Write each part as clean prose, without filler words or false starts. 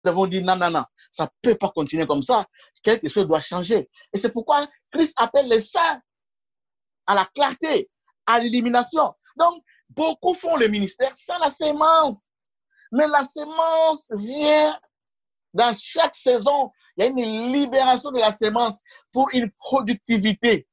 avons dit non, non, non, ça ne peut pas continuer comme ça. Quelque chose doit changer. Et c'est pourquoi Christ appelle les saints à la clarté, à l'élimination. Donc, beaucoup font le ministère sans la sémence. Mais la sémence vient dans chaque saison. Il y a une libération de la sémence pour une productivité.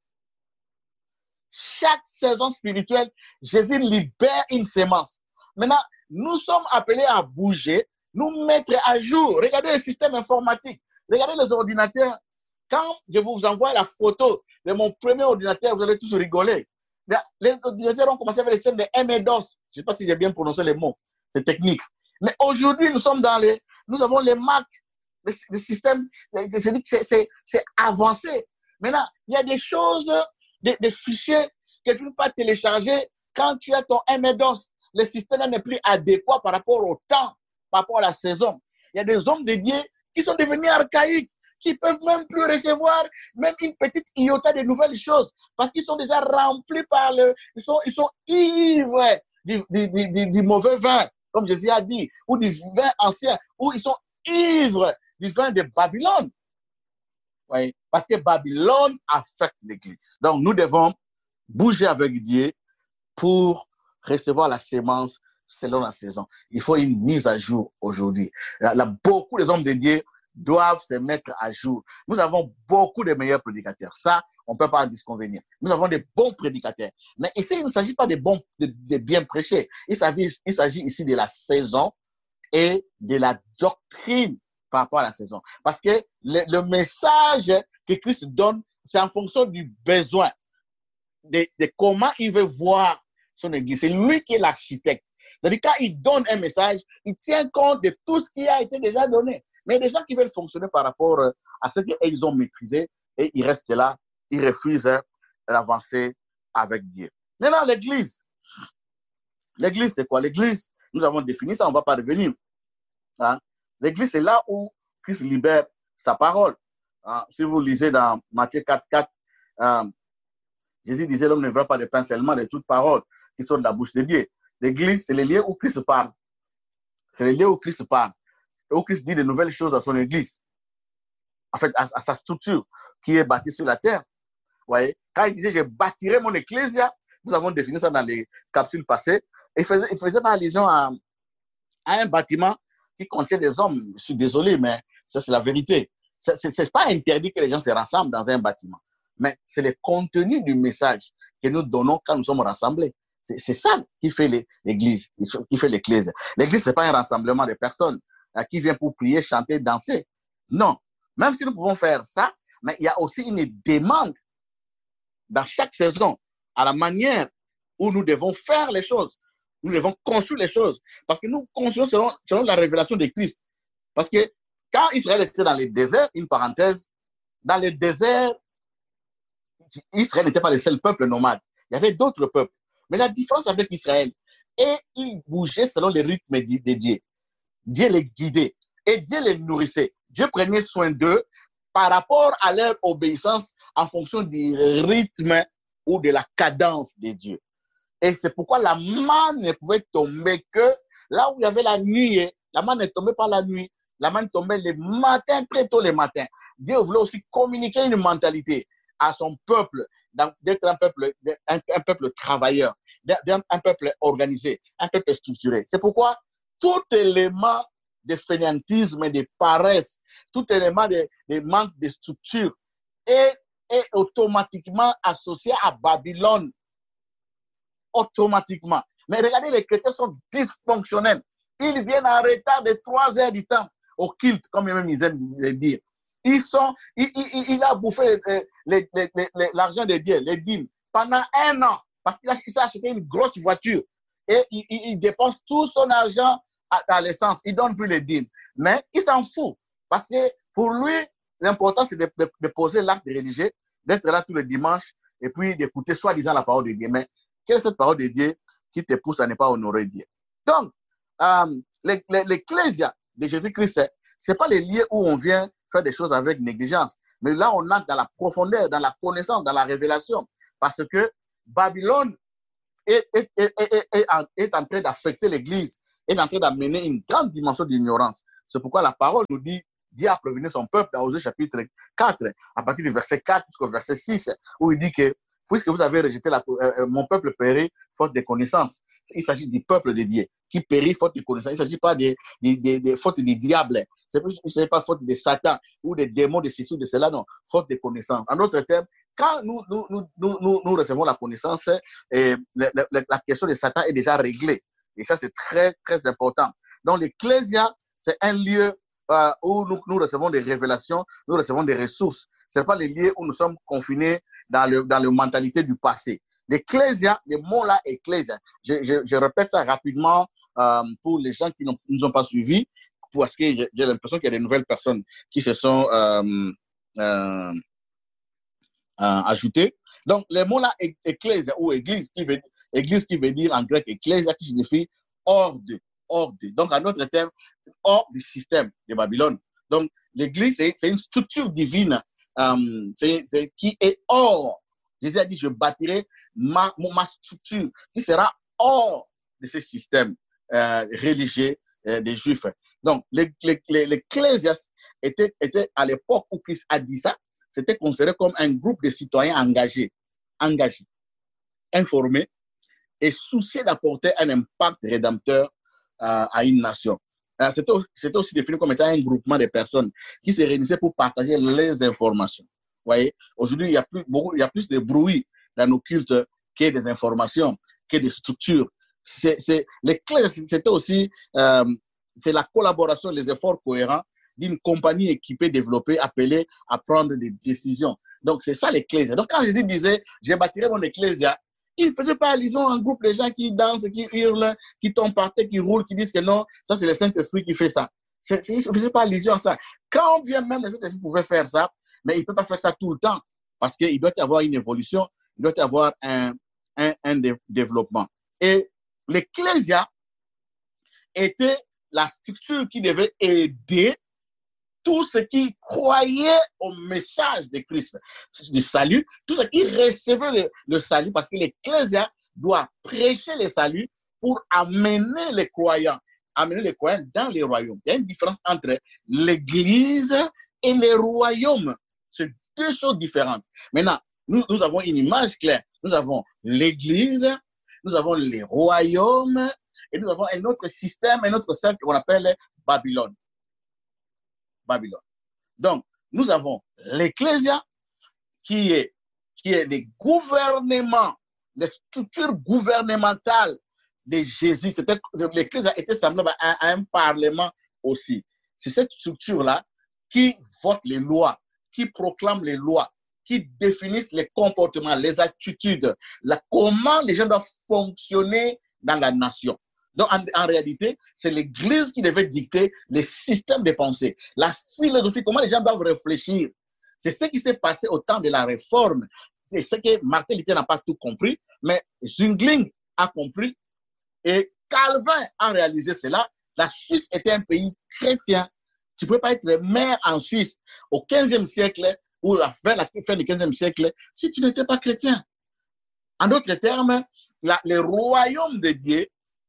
Chaque saison spirituelle, Jésus libère une sémence. Maintenant, nous sommes appelés à bouger, nous mettre à jour. Regardez le système informatique, regardez les ordinateurs. Quand je vous envoie la photo de mon premier ordinateur, vous allez tous rigoler. Les ordinateurs ont commencé avec les systèmes de MS-DOS. Je ne sais pas si j'ai bien prononcé les mots, c'est technique. Mais aujourd'hui, nous avons les Mac, le système, c'est avancé. Maintenant, il y a des choses, des fichiers que tu ne peux pas télécharger quand tu as ton MS-DOS. Le système n'est plus adéquat par rapport au temps, par rapport à la saison. Il y a des hommes dédiés qui sont devenus archaïques, qui ne peuvent même plus recevoir même une petite iota de nouvelles choses parce qu'ils sont déjà remplis par ils sont ivres du mauvais vin, comme Jésus a dit, ou du vin ancien, ou ils sont ivres du vin de Babylone. Oui, parce que Babylone affecte l'Église. Donc, nous devons bouger avec Dieu pour recevoir la sémence selon la saison. Il faut une mise à jour aujourd'hui. Beaucoup des hommes de Dieu doivent se mettre à jour. Nous avons beaucoup de meilleurs prédicateurs. Ça, on ne peut pas en disconvenir. Nous avons des bons prédicateurs. Mais ici, il ne s'agit pas de bien prêcher. Il s'agit ici de la saison et de la doctrine par rapport à la saison. Parce que le message que Christ donne, c'est en fonction du besoin, de comment il veut voir son Église. C'est lui qui est l'architecte. C'est-à-dire, quand il donne un message, il tient compte de tout ce qui a été déjà donné. Mais il y a des gens qui veulent fonctionner par rapport à ce qu'ils ont maîtrisé et ils restent là, ils refusent d'avancer avec Dieu. Maintenant, l'Église, c'est quoi? L'Église, nous avons défini ça, on ne va pas revenir. Hein? L'Église, c'est là où Christ libère sa parole. Hein? Si vous lisez dans Matthieu 4:4, Jésus disait, l'homme ne vivra pas de pain seulement, de toute parole qui sort de la bouche de Dieu. L'Église, c'est le lieu où Christ parle. C'est le lieu où Christ parle. Et où Christ dit de nouvelles choses à son Église. En fait, à sa structure qui est bâtie sur la terre. Vous voyez? Quand il disait, je bâtirai mon ecclésia, nous avons défini ça dans les capsules passées. Il faisait allusion à un bâtiment qui contient des hommes. Je suis désolé, mais ça, c'est la vérité. Ce n'est pas interdit que les gens se rassemblent dans un bâtiment. Mais c'est le contenu du message que nous donnons quand nous sommes rassemblés. C'est ça qui fait l'Église, qui fait l'Église. L'Église, ce n'est pas un rassemblement de personnes qui viennent pour prier, chanter, danser. Non. Même si nous pouvons faire ça, mais il y a aussi une demande dans chaque saison à la manière où nous devons faire les choses. Nous devons construire les choses. Parce que nous construisons selon la révélation de Christ. Parce que quand Israël était dans le désert, une parenthèse, dans le désert, Israël n'était pas le seul peuple nomade. Il y avait d'autres peuples. Mais la différence avec Israël, et ils bougeaient selon les rythmes de Dieu. Dieu les guidait et Dieu les nourrissait. Dieu prenait soin d'eux par rapport à leur obéissance en fonction du rythme ou de la cadence de Dieu. Et c'est pourquoi la manne ne pouvait tomber que là où il y avait la nuit. La manne ne tombait pas la nuit. La manne tombait le matin, très tôt le matin. Dieu voulait aussi communiquer une mentalité à son peuple, d'être un peuple travailleur, un peuple organisé, un peuple structuré. C'est pourquoi tout élément de fainéantisme et de paresse, tout élément de manque de structure est automatiquement associé à Babylone. Automatiquement. Mais regardez, les chrétiens sont dysfonctionnels. Ils viennent en retard de 3 heures du temps au culte, comme même ils aiment le dire. Il a bouffé l'argent de Dieu, les dîmes, pendant 1 an, parce qu'il s'est acheté une grosse voiture. Et il dépense tout son argent à l'essence. Il ne donne plus les dîmes. Mais il s'en fout. Parce que pour lui, l'important, c'est de poser l'acte religieux, d'être là tous les dimanches et puis d'écouter soi-disant la parole de Dieu. Mais quelle est cette parole de Dieu qui te pousse à ne pas honorer Dieu? Donc, l'Ecclésia de Jésus-Christ, ce n'est pas les lieux où on vient faire des choses avec négligence. Mais là, on entre dans la profondeur, dans la connaissance, dans la révélation. Parce que Babylone est en train d'affecter l'Église, est en train d'amener une grande dimension d'ignorance. C'est pourquoi la parole nous dit, Dieu a prévenu son peuple dans Osée chapitre 4, à partir du verset 4 jusqu'au verset 6, où il dit que, puisque vous avez rejeté mon peuple périt faute de connaissances. Il s'agit du peuple de Dieu qui périt faute de connaissances. Il ne s'agit pas des fautes des diables. Ce n'est pas faute de Satan ou des démons de ceci ou de cela, non. Faute de connaissances. En d'autres termes, quand nous recevons la connaissance, la question de Satan est déjà réglée. Et ça, c'est très, très important. Donc, l'Ecclésia, c'est un lieu où nous recevons des révélations, nous recevons des ressources. Ce n'est pas les lieux où nous sommes confinés dans la mentalité du passé. L'Ecclésia, le mot là, Ecclésia, je répète ça rapidement pour les gens qui ne nous ont pas suivis, parce que j'ai l'impression qu'il y a des nouvelles personnes qui se sont ajoutées. Donc, le mot là, Ecclésia, ou église qui veut dire en grec Ecclésia, qui signifie hors de. Donc, en d'autres termes, hors du système de Babylone. Donc, l'église, c'est une structure divine qui est hors. Jésus a dit, je bâtirai ma structure qui sera hors de ce système religieux des Juifs. Donc, l'Ecclésias était à l'époque où Christ a dit ça, c'était considéré comme un groupe de citoyens engagés, informés et soucieux d'apporter un impact rédempteur à une nation. C'était aussi défini comme étant un groupement de personnes qui se réunissaient pour partager les informations. Vous voyez, aujourd'hui, il y a plus de bruit dans nos cultes que des informations, que des structures. L'Ecclésia, c'était aussi c'est la collaboration, les efforts cohérents d'une compagnie équipée, développée, appelée à prendre des décisions. Donc, c'est ça l'Ecclésia. Donc, quand Jésus disait, je bâtirai mon Ecclésia, il ne faisait pas allusion à un groupe de gens qui dansent, qui hurlent, qui tombent par terre, qui roulent, qui disent que non, ça c'est le Saint-Esprit qui fait ça. Il ne faisait pas allusion à ça. Quand bien même le Saint-Esprit pouvait faire ça, mais il ne peut pas faire ça tout le temps parce qu'il doit y avoir une évolution, il doit y avoir un développement. Et l'Ecclésia était la structure qui devait aider tous ceux qui croyaient au message de Christ, du salut, tous ceux qui recevaient le salut, parce que l'Ecclésia doit prêcher le salut pour amener les croyants dans les royaumes. Il y a une différence entre l'Église et les royaumes. C'est deux choses différentes. Maintenant, nous avons une image claire. Nous avons l'Église, nous avons les royaumes, et nous avons un autre système, un autre cercle qu'on appelle Babylone. Donc, nous avons l'Ecclésia qui est le gouvernement, les structures gouvernementales de Jésus. L'Ecclésia était semblable à un parlement aussi. C'est cette structure-là qui vote les lois, qui proclame les lois, qui définissent les comportements, les attitudes, comment les gens doivent fonctionner dans la nation. Donc, en réalité, c'est l'Église qui devait dicter les systèmes de pensée, la philosophie, comment les gens doivent réfléchir. C'est ce qui s'est passé au temps de la Réforme. C'est ce que Martin Luther n'a pas tout compris, mais Zwingli a compris et Calvin a réalisé cela. La Suisse était un pays chrétien. Tu ne peux pas être maire en Suisse au 15e siècle ou à la fin du 15e siècle si tu n'étais pas chrétien. En d'autres termes, le royaume de Dieu,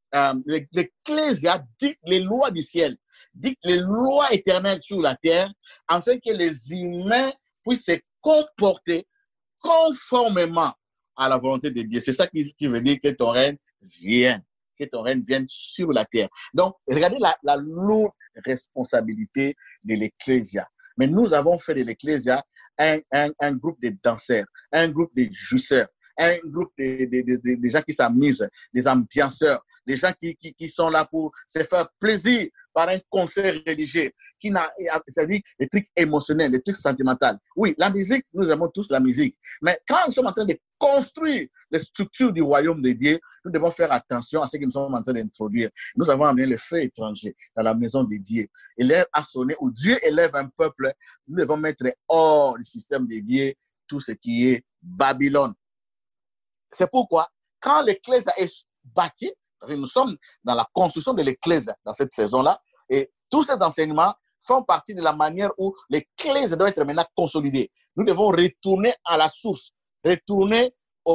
l'Ecclésia dicte les lois du ciel, dicte les lois éternelles sur la terre, afin que les humains puissent se comporter conformément à la volonté de Dieu. C'est ça qui veut dire que ton règne vienne, sur la terre. Donc, regardez la lourde responsabilité de l'Ecclésia. Mais nous avons fait de l'Ecclésia un groupe de danseurs, un groupe de jouisseurs, un groupe de gens qui s'amusent, des ambianceurs, des gens qui sont là pour se faire plaisir par un concert religieux, c'est-à-dire des trucs émotionnels, des trucs sentimentaux. Oui, la musique, nous aimons tous la musique. Mais quand nous sommes en train de construire les structures du royaume de Dieu, nous devons faire attention à ce que nous sommes en train d'introduire. Nous avons amené le feu étranger dans la maison de Dieu. Et l'heure a sonné où Dieu élève un peuple. Nous devons mettre hors du système de Dieu tout ce qui est Babylone. C'est pourquoi, quand l'Ecclésia est bâtie, parce que nous sommes dans la construction de l'Ecclésia dans cette saison-là, et tous ces enseignements font partie de la manière où l'Ecclésia doit être maintenant consolidée. Nous devons retourner à la source, retourner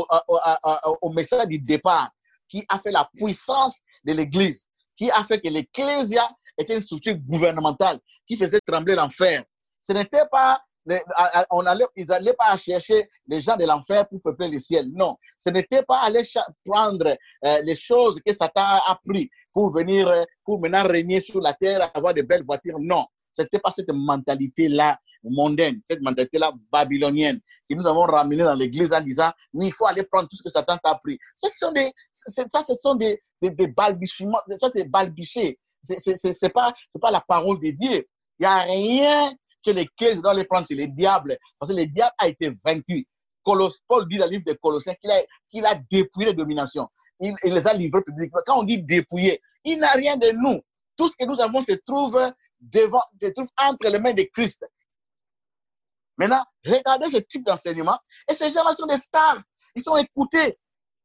au message du départ qui a fait la puissance de l'Église, qui a fait que l'Ecclésia était une structure gouvernementale qui faisait trembler l'enfer. Ce n'était pas, ils n'allaient pas chercher les gens de l'enfer pour peupler le ciel. Non, ce n'était pas aller prendre les choses que Satan a pris pour venir, pour maintenant régner sur la terre, avoir de belles voitures. Non, ce n'était pas cette mentalité-là mondaine, cette mentalité-là babylonienne que nous avons ramenée dans l'église en disant oui, il faut aller prendre tout ce que Satan t'a pris. Ce sont des balbutiements, ça c'est balbutier. C'est pas la parole de Dieu. Il n'y a rien que l'Église doit les prendre sur les diables, parce que le diable a été vaincu. Paul dit dans le livre de Colossiens qu'il a dépouillé les dominations. Il les a livrés publiquement. Quand on dit dépouiller, il n'a rien de nous. Tout ce que nous avons se trouve entre les mains de Christ. Maintenant, regardez ce type d'enseignement. Et ces gens-là sont des stars. Ils sont écoutés.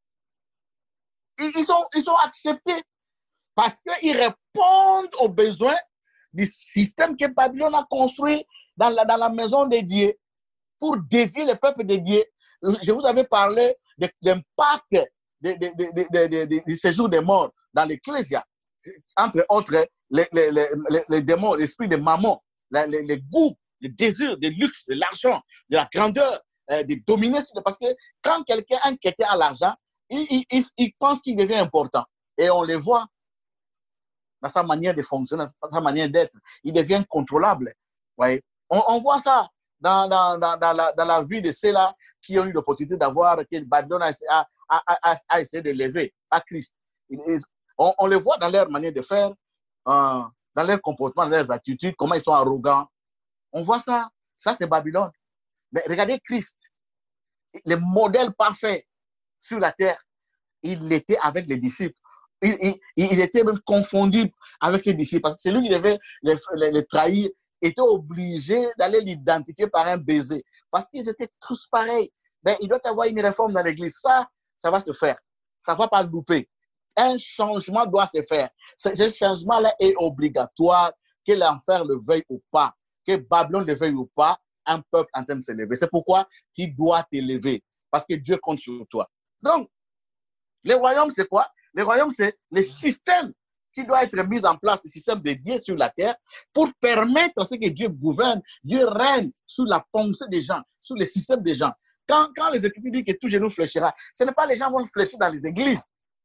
Ils sont acceptés parce qu'ils répondent aux besoins du système que Babylone a construit dans la maison de Dieu pour dévier le peuple de Dieu. Je vous avais parlé de l'impact du séjour des morts dans l'Ecclésia. Entre autres, les démons, l'esprit de mammon, les goûts, les désirs, le luxe, de l'argent, de la grandeur, de dominer. Parce que quand quelqu'un est inquiété à l'argent, il pense qu'il devient important. Et on le voit dans sa manière de fonctionner, dans sa manière d'être. Il devient contrôlable. Ouais. On voit ça dans la vie de ceux-là qui ont eu l'opportunité d'avoir, que Babylone a essayé de lever à Christ. On le voit dans leur manière de faire, dans leur comportement, dans leurs attitudes, comment ils sont arrogants. On voit ça. Ça, c'est Babylone. Mais regardez Christ, le modèle parfait sur la terre. Il était avec les disciples. Il était même confondu avec les disciples parce que celui qui devait les trahir était obligé d'aller l'identifier par un baiser parce qu'ils étaient tous pareils. Ben, il doit y avoir une réforme dans l'église. Ça va se faire. Ça ne va pas louper. Un changement doit se faire. Ce changement-là est obligatoire, que l'enfer le veuille ou pas, que Babylone le veuille ou pas, un peuple en train de se lever. C'est pourquoi tu dois t'élever parce que Dieu compte sur toi. Donc, le royaume, c'est quoi? Le royaume, c'est le système qui doit être mis en place, le système de Dieu sur la terre, pour permettre à ce que Dieu gouverne, Dieu règne sous la pensée des gens, sous le système des gens. Quand les Écritures disent que tout genou fléchira, ce n'est pas les gens vont fléchir dans les églises.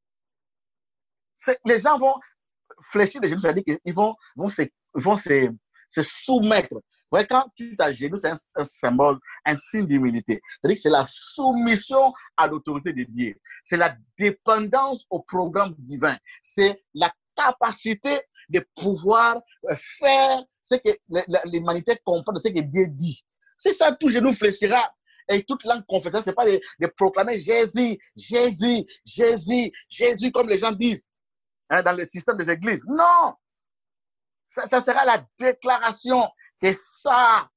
Les gens vont fléchir les genoux, c'est-à-dire qu'ils vont se soumettre. Vous voyez, quand tu t'agenouilles, c'est un symbole, un signe d'humilité. C'est-à-dire que c'est la soumission à l'autorité de Dieu. C'est la dépendance au programme divin. C'est la capacité de pouvoir faire ce que l'humanité comprend de ce que Dieu dit. C'est ça, tout genou fléchira. Et toute langue confessera, ce n'est pas de proclamer Jésus, Jésus, Jésus, Jésus, comme les gens disent dans le système des églises. Non! Ça sera la déclaration que ça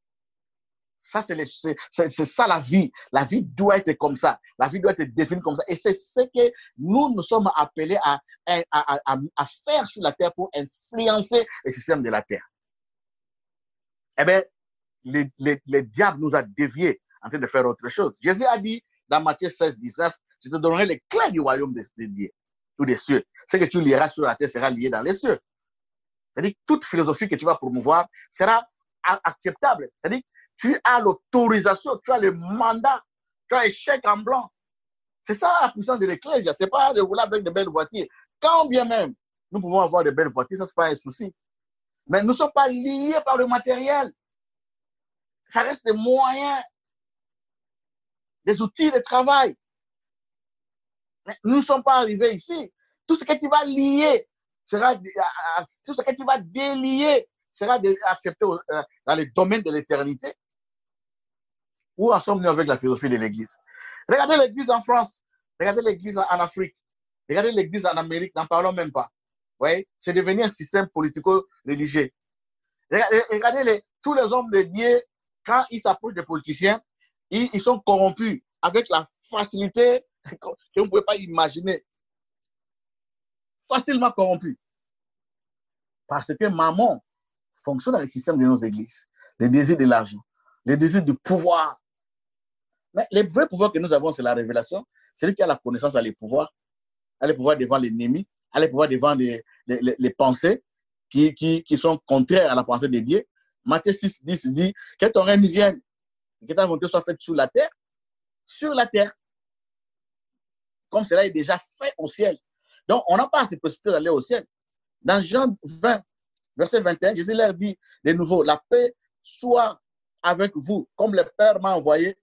c'est ça la vie. La vie doit être comme ça. La vie doit être définie comme ça. Et c'est ce que nous sommes appelés à faire sur la terre pour influencer le système de la terre. Eh bien, le diable nous a déviés en train de faire autre chose. Jésus a dit dans Matthieu 16, 19, je te donnerai les clés du royaume de Dieu ou des cieux. Ce que tu lieras sur la terre sera lié dans les cieux. C'est-à-dire que toute philosophie que tu vas promouvoir sera acceptable. C'est-à-dire que tu as l'autorisation, tu as le mandat, tu as un chèque en blanc. C'est ça la puissance de l'Ecclésia. Ce n'est pas de rouler avec de belles voitures. Quand bien même nous pouvons avoir de belles voitures, ça, ce n'est pas un souci. Mais nous ne sommes pas liés par le matériel. Ça reste des moyens, des outils de travail. Mais nous ne sommes pas arrivés ici. Tout ce que tu vas lier, tout ce que tu vas délier sera accepté dans les domaines de l'éternité. Où en sommes-nous avec la philosophie de l'Église? Regardez l'Église en France, regardez l'Église en Afrique, regardez l'Église en Amérique, n'en parlons même pas. Ouais? C'est devenu un système politico-religieux. Regardez tous les hommes de Dieu, quand ils s'approchent des politiciens, ils sont corrompus avec la facilité que vous ne pouvez pas imaginer. Facilement corrompus. Parce que maman fonctionne dans le système de nos églises. Les désirs de l'argent, les désirs du pouvoir. Mais le vrai pouvoir que nous avons, c'est la révélation. C'est lui qui a la connaissance, a le pouvoir devant l'ennemi, a le pouvoir devant les pensées. qui sont contraires à la pensée de Dieu. Matthieu 6, 10 dit que ton règne vienne, que ta volonté soit faite sur la terre, comme cela est déjà fait au ciel. Donc, on n'a pas à se précipiter d'aller au ciel. Dans Jean 20, verset 21, Jésus leur dit de nouveau, la paix soit avec vous, comme le Père m'a envoyé.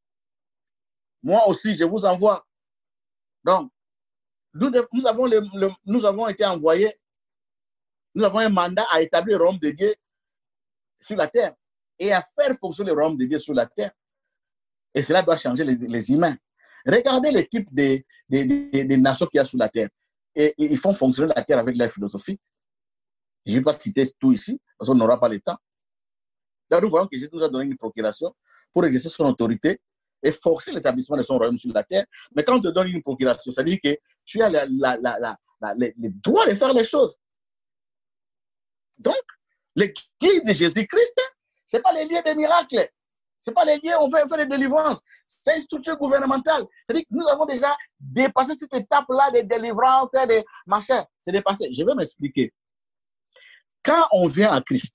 Moi aussi, je vous envoie. Donc, nous avons été envoyés, nous avons un mandat à établir le royaume de Dieu sur la terre et à faire fonctionner le royaume de Dieu sur la terre. Et cela doit changer les humains. Regardez le type des nations qu'il y a sur la terre. Et ils font fonctionner la terre avec leur philosophie. Je ne vais pas citer tout ici, parce qu'on n'aura pas le temps. Là, nous voyons que Jésus nous a donné une procuration pour exercer son autorité et forcer l'établissement de son royaume sur la terre. Mais quand on te donne une procuration, ça veut dire que tu as le droit de faire les choses. Donc, l'église de Jésus-Christ, ce n'est pas les lieux des miracles. Ce n'est pas les lieux où on fait des délivrances. C'est une structure gouvernementale. C'est-à-dire que nous avons déjà dépassé cette étape-là des délivrances et des machins. C'est dépassé. Je vais m'expliquer. Quand on vient à Christ,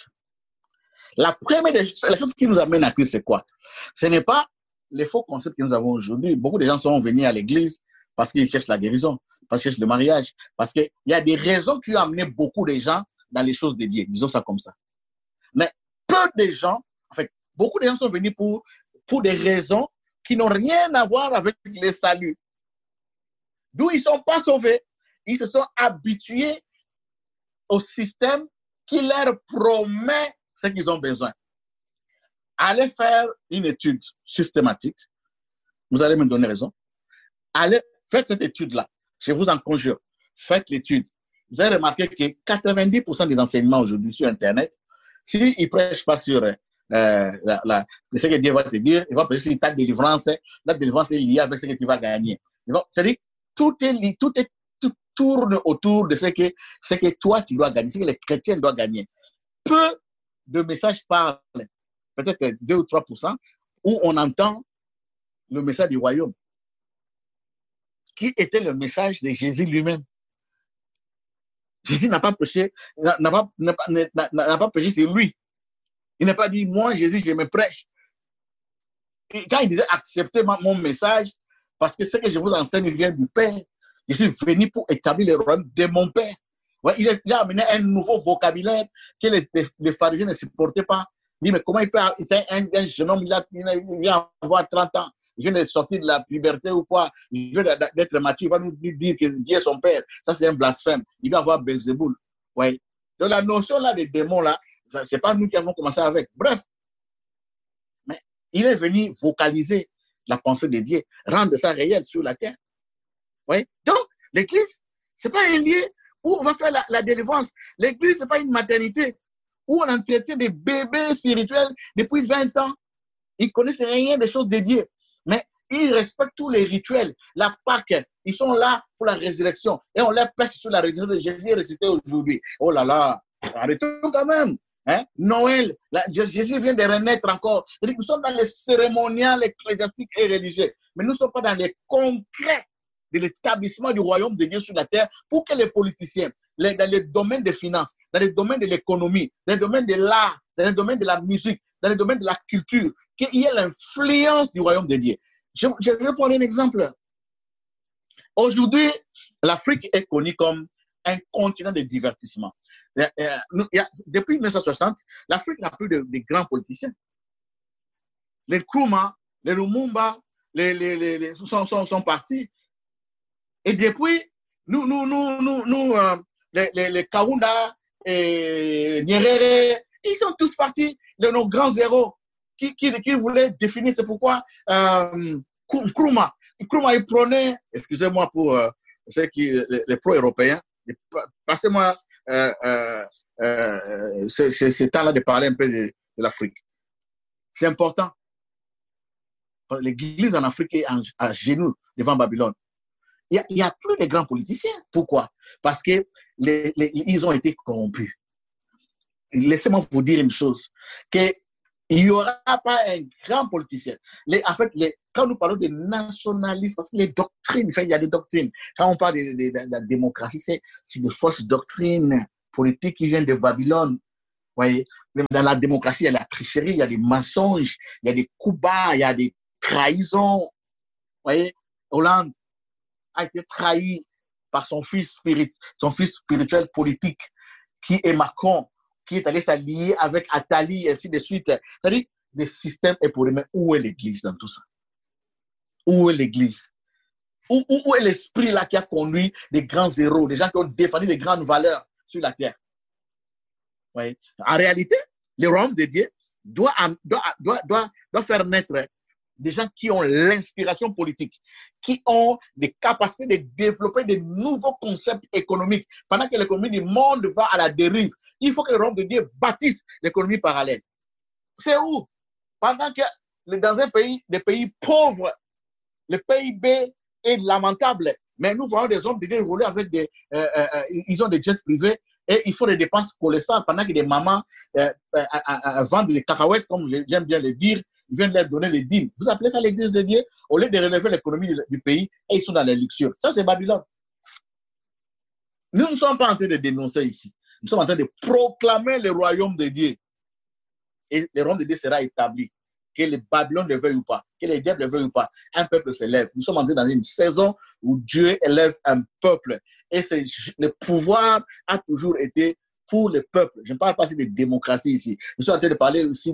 la première des choses qui nous amène à Christ, c'est quoi? Ce n'est pas les faux concepts que nous avons aujourd'hui. Beaucoup de gens sont venus à l'église parce qu'ils cherchent la guérison, parce qu'ils cherchent le mariage, parce qu'il y a des raisons qui ont amené beaucoup de gens dans les choses de Dieu. Disons ça comme ça. Mais peu de gens, en fait, beaucoup de gens sont venus pour des raisons qui n'ont rien à voir avec le salut. D'où ils ne sont pas sauvés. Ils se sont habitués au système qui leur promet ce qu'ils ont besoin. Allez faire une étude systématique. Vous allez me donner raison. Allez, faites cette étude-là. Je vous en conjure. Faites l'étude. Vous allez remarquer que 90% des enseignements aujourd'hui sur Internet, s'ils ne prêchent pas sur ce que Dieu va te dire, il va prêcher sur ta délivrance. La délivrance est liée avec ce que tu vas gagner. C'est-à-dire, tout tourne autour de ce que toi, tu dois gagner, ce que les chrétiens doivent gagner. Peu de messages parlent, peut-être 2 ou 3%, où on entend le message du royaume, qui était le message de Jésus lui-même. Jésus n'a pas prêché, n'a pas prêché sur lui. Il n'a pas dit, moi, Jésus, je me prêche. Et quand il disait, acceptez mon message, parce que ce que je vous enseigne vient du Père. Je suis venu pour établir le royaume de mon Père. Ouais, il a amené un nouveau vocabulaire que les pharisiens ne supportaient pas. Il dit, mais comment il peut, c'est un jeune homme, il vient avoir 30 ans, il vient de sortir de la puberté ou quoi, il vient d'être mature, il va nous dire que Dieu est son Père. Ça, c'est un blasphème. Il doit avoir Belzéboul. Ouais. Donc, la notion là des démons là, ce n'est pas nous qui avons commencé avec. Bref. Mais il est venu vocaliser la pensée de Dieu, rendre ça réel sur la terre. Oui. Donc, l'église, ce n'est pas un lieu où on va faire la délivrance. L'église, ce n'est pas une maternité où on entretient des bébés spirituels depuis 20 ans. Ils ne connaissent rien des choses de Dieu. Mais ils respectent tous les rituels. La Pâque, ils sont là pour la résurrection. Et on leur prêche sur la résurrection de Jésus ressuscité aujourd'hui. Oh là là, arrêtons quand même. Hein? Noël, Jésus vient de renaître encore. Nous sommes dans les cérémoniales ecclésiastiques et religieux. Mais nous ne sommes pas dans les concrets de l'établissement du royaume de Dieu sur la terre pour que les politiciens, dans les domaines des finances, dans les domaines de l'économie, dans les domaines de l'art, dans les domaines de la musique, dans les domaines de la culture, qu'il y ait l'influence du royaume de Dieu. Je vais prendre un exemple. Aujourd'hui, l'Afrique est connue comme un continent de divertissement. Depuis 1960, l'Afrique n'a plus de grands politiciens. Les Nkrumah, les Lumumba, sont partis. Et depuis, les Kaunda et Nyerere, ils sont tous partis de nos grands héros qui voulaient définir. C'est pourquoi Nkrumah, il prônait, excusez-moi pour les pro-européens, passez-moi ce temps-là de parler un peu de l'Afrique. C'est important. L'Église en Afrique est à genoux devant Babylone. Il n'y a plus de grands politiciens. Pourquoi? Parce qu'ils ont été corrompus. Laissez-moi vous dire une chose, qu'il n'y aura pas un grand politicien. En fait, quand nous parlons de nationalisme, parce que les doctrines, il y a des doctrines. Quand on parle de la démocratie, c'est de fausses doctrines politique qui vient de Babylone. Voyez, dans la démocratie, il y a la tricherie, il y a des mensonges, il y a des coups bas, il y a des trahisons. Vous voyez, Hollande a été trahi par son fils spirituel politique, qui est Macron, qui est allé s'allier avec Attali, et ainsi de suite. C'est-à-dire, le système est pour eux, mais où est l'Église dans tout ça? Où est l'Église? Où est l'esprit là qui a conduit des grands héros, des gens qui ont défendu des grandes valeurs sur la terre? Oui. En réalité, le royaume de Dieu doit faire naître des gens qui ont l'inspiration politique, qui ont des capacités de développer de nouveaux concepts économiques. Pendant que l'économie du monde va à la dérive, il faut que le royaume de Dieu bâtisse l'économie parallèle. C'est où? Pendant que dans un pays, des pays pauvres, le PIB est lamentable. Mais nous voyons des hommes de Dieu rouler avec ils ont des jets privés et ils font des dépenses colossales pendant que des mamans vendent des cacahuètes, comme j'aime bien le dire, ils viennent leur donner les dîmes. Vous appelez ça l'église de Dieu? Au lieu de relever l'économie du pays, et ils sont dans les luxures. Ça, c'est Babylone. Nous ne sommes pas en train de dénoncer ici. Nous sommes en train de proclamer le royaume de Dieu. Et le royaume de Dieu sera établi. Que les Babylone le veuillent ou pas, que les diables le veuillent ou pas, un peuple se lève. Nous sommes entrés dans une saison où Dieu élève un peuple. Et le pouvoir a toujours été pour le peuple. Je ne parle pas de démocratie ici. Nous sommes en train de parler aussi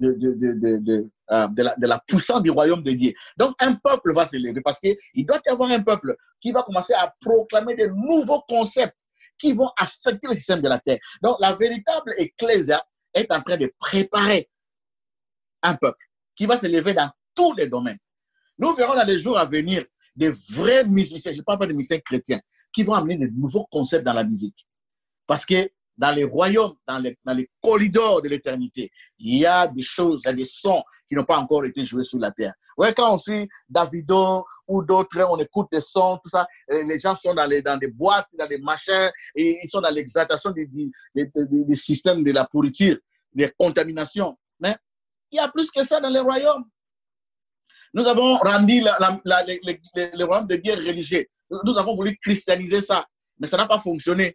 de la puissance du royaume de Dieu. Donc, un peuple va se lever parce qu'il doit y avoir un peuple qui va commencer à proclamer de nouveaux concepts qui vont affecter le système de la terre. Donc, la véritable ecclésia est en train de préparer un peuple qui va se lever dans tous les domaines. Nous verrons dans les jours à venir des vrais musiciens, je ne parle pas de musiciens chrétiens, qui vont amener de nouveaux concepts dans la musique. Parce que dans les royaumes, dans les corridors de l'éternité, il y a des choses, il y a des sons qui n'ont pas encore été joués sur la terre. Ouais, quand on suit Davido ou d'autres, on écoute des sons, tout ça, les gens sont dans des boîtes, dans des machins, et ils sont dans l'exaltation du système de la pourriture, des contaminations. Mais il y a plus que ça dans les royaumes. Nous avons rendu le royaume de Dieu religieux. Nous avons voulu christianiser ça, mais ça n'a pas fonctionné.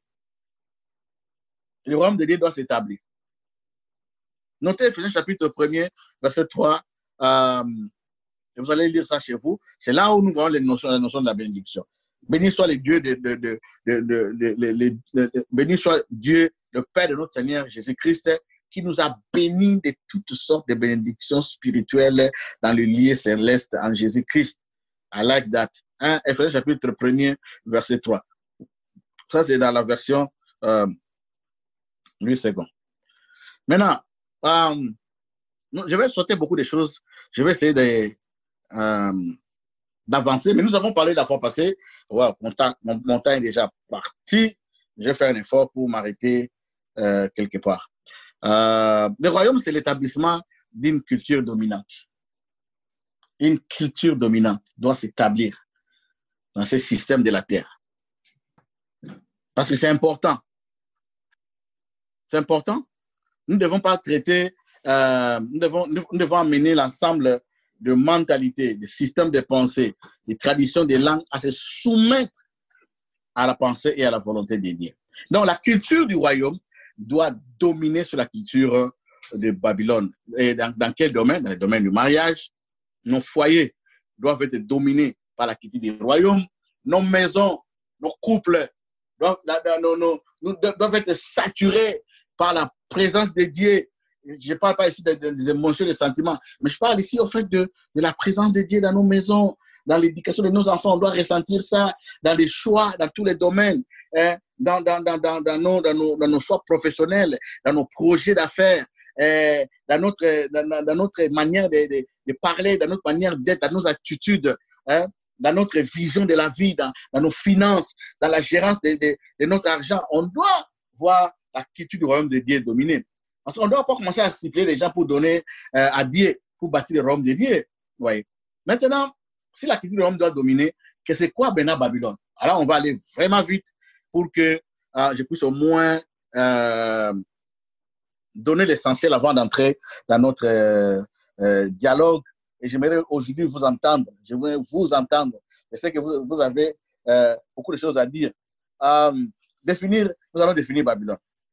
Le royaume de Dieu doit s'établir. Notez Ephésiens chapitre 1er, verset 3. Et vous allez lire ça chez vous. C'est là où nous voyons la notion de la bénédiction. Béni soit le Dieu béni soit Dieu, le Père de notre Seigneur Jésus-Christ, qui nous a bénis de toutes sortes de bénédictions spirituelles dans le lieu céleste en Jésus-Christ. I like that. Ephésiens chapitre 1er, verset 3. Ça, c'est dans la version 8 secondes. Maintenant, je vais sauter beaucoup de choses. Je vais essayer d'avancer, mais nous avons parlé la fois passée. Wow, mon temps est déjà parti. Je vais faire un effort pour m'arrêter quelque part. Le royaume, c'est l'établissement d'une culture dominante. Une culture dominante doit s'établir dans ce système de la terre. Parce que c'est important. C'est important. Nous ne devons pas traiter, nous devons amener l'ensemble de mentalités, de systèmes de pensée, de traditions, de langues à se soumettre à la pensée et à la volonté de Dieu. Donc, la culture du royaume doit dominer sur la culture de Babylone. Et dans quel domaine? Dans le domaine du mariage. Nos foyers doivent être dominés par la culture du royaume. Nos maisons, nos couples doivent être saturés par la présence de Dieu. Je ne parle pas ici des émotions, des sentiments, mais je parle ici au fait de la présence de Dieu dans nos maisons, dans l'éducation de nos enfants. On doit ressentir ça dans les choix, dans tous les domaines, dans nos choix professionnels, dans nos projets d'affaires, dans notre manière de parler, dans notre manière d'être, dans nos attitudes, dans notre vision de la vie, dans nos finances, dans la gérance de notre argent. On doit voir la culture du royaume de Dieu dominer. Parce qu'on ne doit pas commencer à cibler les gens pour donner à Dieu, pour bâtir le royaume de Dieu. Ouais. Maintenant, si la culture du royaume doit dominer, c'est quoi maintenant Babylone? Alors, on va aller vraiment vite pour que je puisse au moins donner l'essentiel avant d'entrer dans notre dialogue. Et j'aimerais aujourd'hui vous entendre. J'aimerais vous entendre. Je sais que vous avez beaucoup de choses à dire. Nous allons définir Babylone.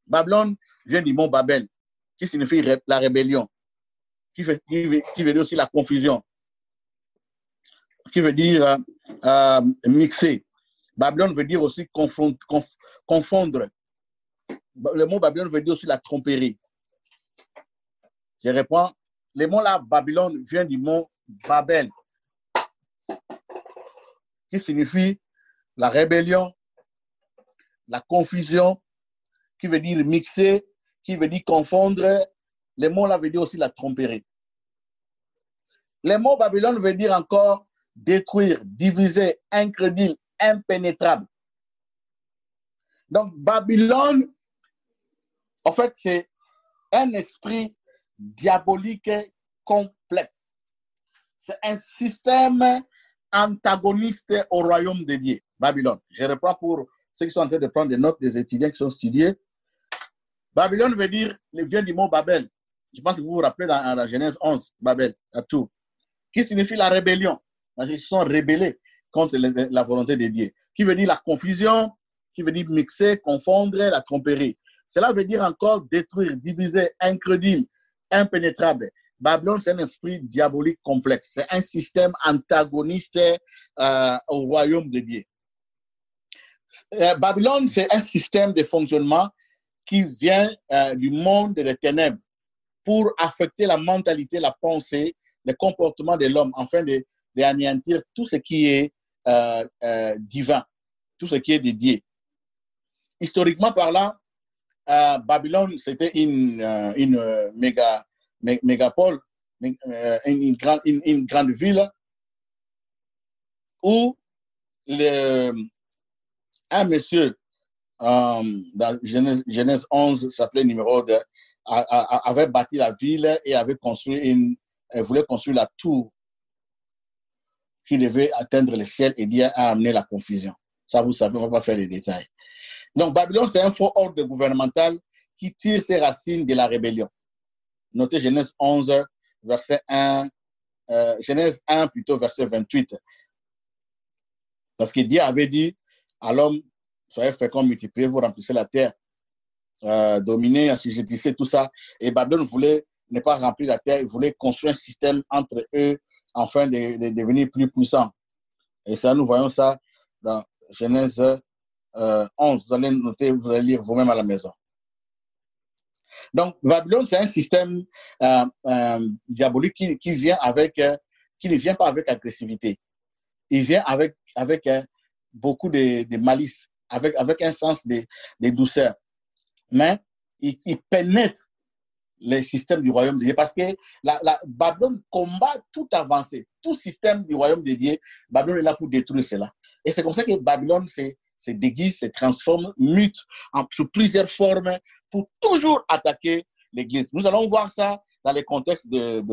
Babylone vient du mot Babel, qui signifie la rébellion, qui veut dire aussi la confusion, qui veut dire mixer. Babylone veut dire aussi confondre. Le mot Babylone veut dire aussi la tromperie. Je reprends. Le mot là, Babylone, vient du mot Babel, qui signifie la rébellion, la confusion, qui veut dire mixer, qui veut dire confondre. Le mot là veut dire aussi la tromperie. Le mot Babylone veut dire encore détruire, diviser, incrédule, impénétrable. Donc, Babylone, en fait, c'est un esprit diabolique complexe. C'est un système antagoniste au royaume de Dieu, Babylone. Je reprends pour ceux qui sont en train de prendre des notes, des étudiants qui sont studiés. Babylone vient du mot Babel. Je pense que vous vous rappelez dans la Genèse 11, Babel, à tout, qui signifie la rébellion. Ils se sont rébellés contre la volonté de Dieu. Qui veut dire la confusion, qui veut dire mixer, confondre, la tromperie. Cela veut dire encore détruire, diviser, incrédule, impénétrable. Babylone, c'est un esprit diabolique complexe. C'est un système antagoniste au royaume de Dieu. Babylone, c'est un système de fonctionnement qui vient du monde des ténèbres pour affecter la mentalité, la pensée, le comportement de l'homme, afin d'anéantir tout ce qui est divin, tout ce qui est de Dieu. Historiquement parlant, Babylone, c'était une mégapole, une grande ville où un monsieur, dans Genèse 11, s'appelait numéro 2, avait bâti la ville et avait voulait construire la tour qui devait atteindre le ciel, et Dieu a amené la confusion. Ça, vous savez, on ne va pas faire les détails. Donc, Babylone, c'est un faux ordre gouvernemental qui tire ses racines de la rébellion. Notez Genèse 11, verset 1, Genèse 1, plutôt, verset 28. Parce que Dieu avait dit à l'homme, soyez féconds, multipliez-vous, remplissez la terre, dominez, assujettissez, tout ça. Et Babylone voulait ne pas remplir la terre, il voulait construire un système entre eux afin de devenir plus puissant. Et ça, nous voyons ça dans Genèse 11. Vous allez noter, vous allez lire vous-même à la maison. Donc, Babylone, c'est un système diabolique qui ne vient pas avec agressivité. Il vient avec beaucoup de malice, avec un sens de douceur. Mais il pénètre les systèmes du royaume de Dieu, parce que Babylone combat toute avancée, tout système du royaume de Dieu. Babylone est là pour détruire cela. Et c'est comme ça que Babylone se déguise, se transforme, mute sous plusieurs formes pour toujours attaquer l'Église. Nous allons voir ça dans le contexte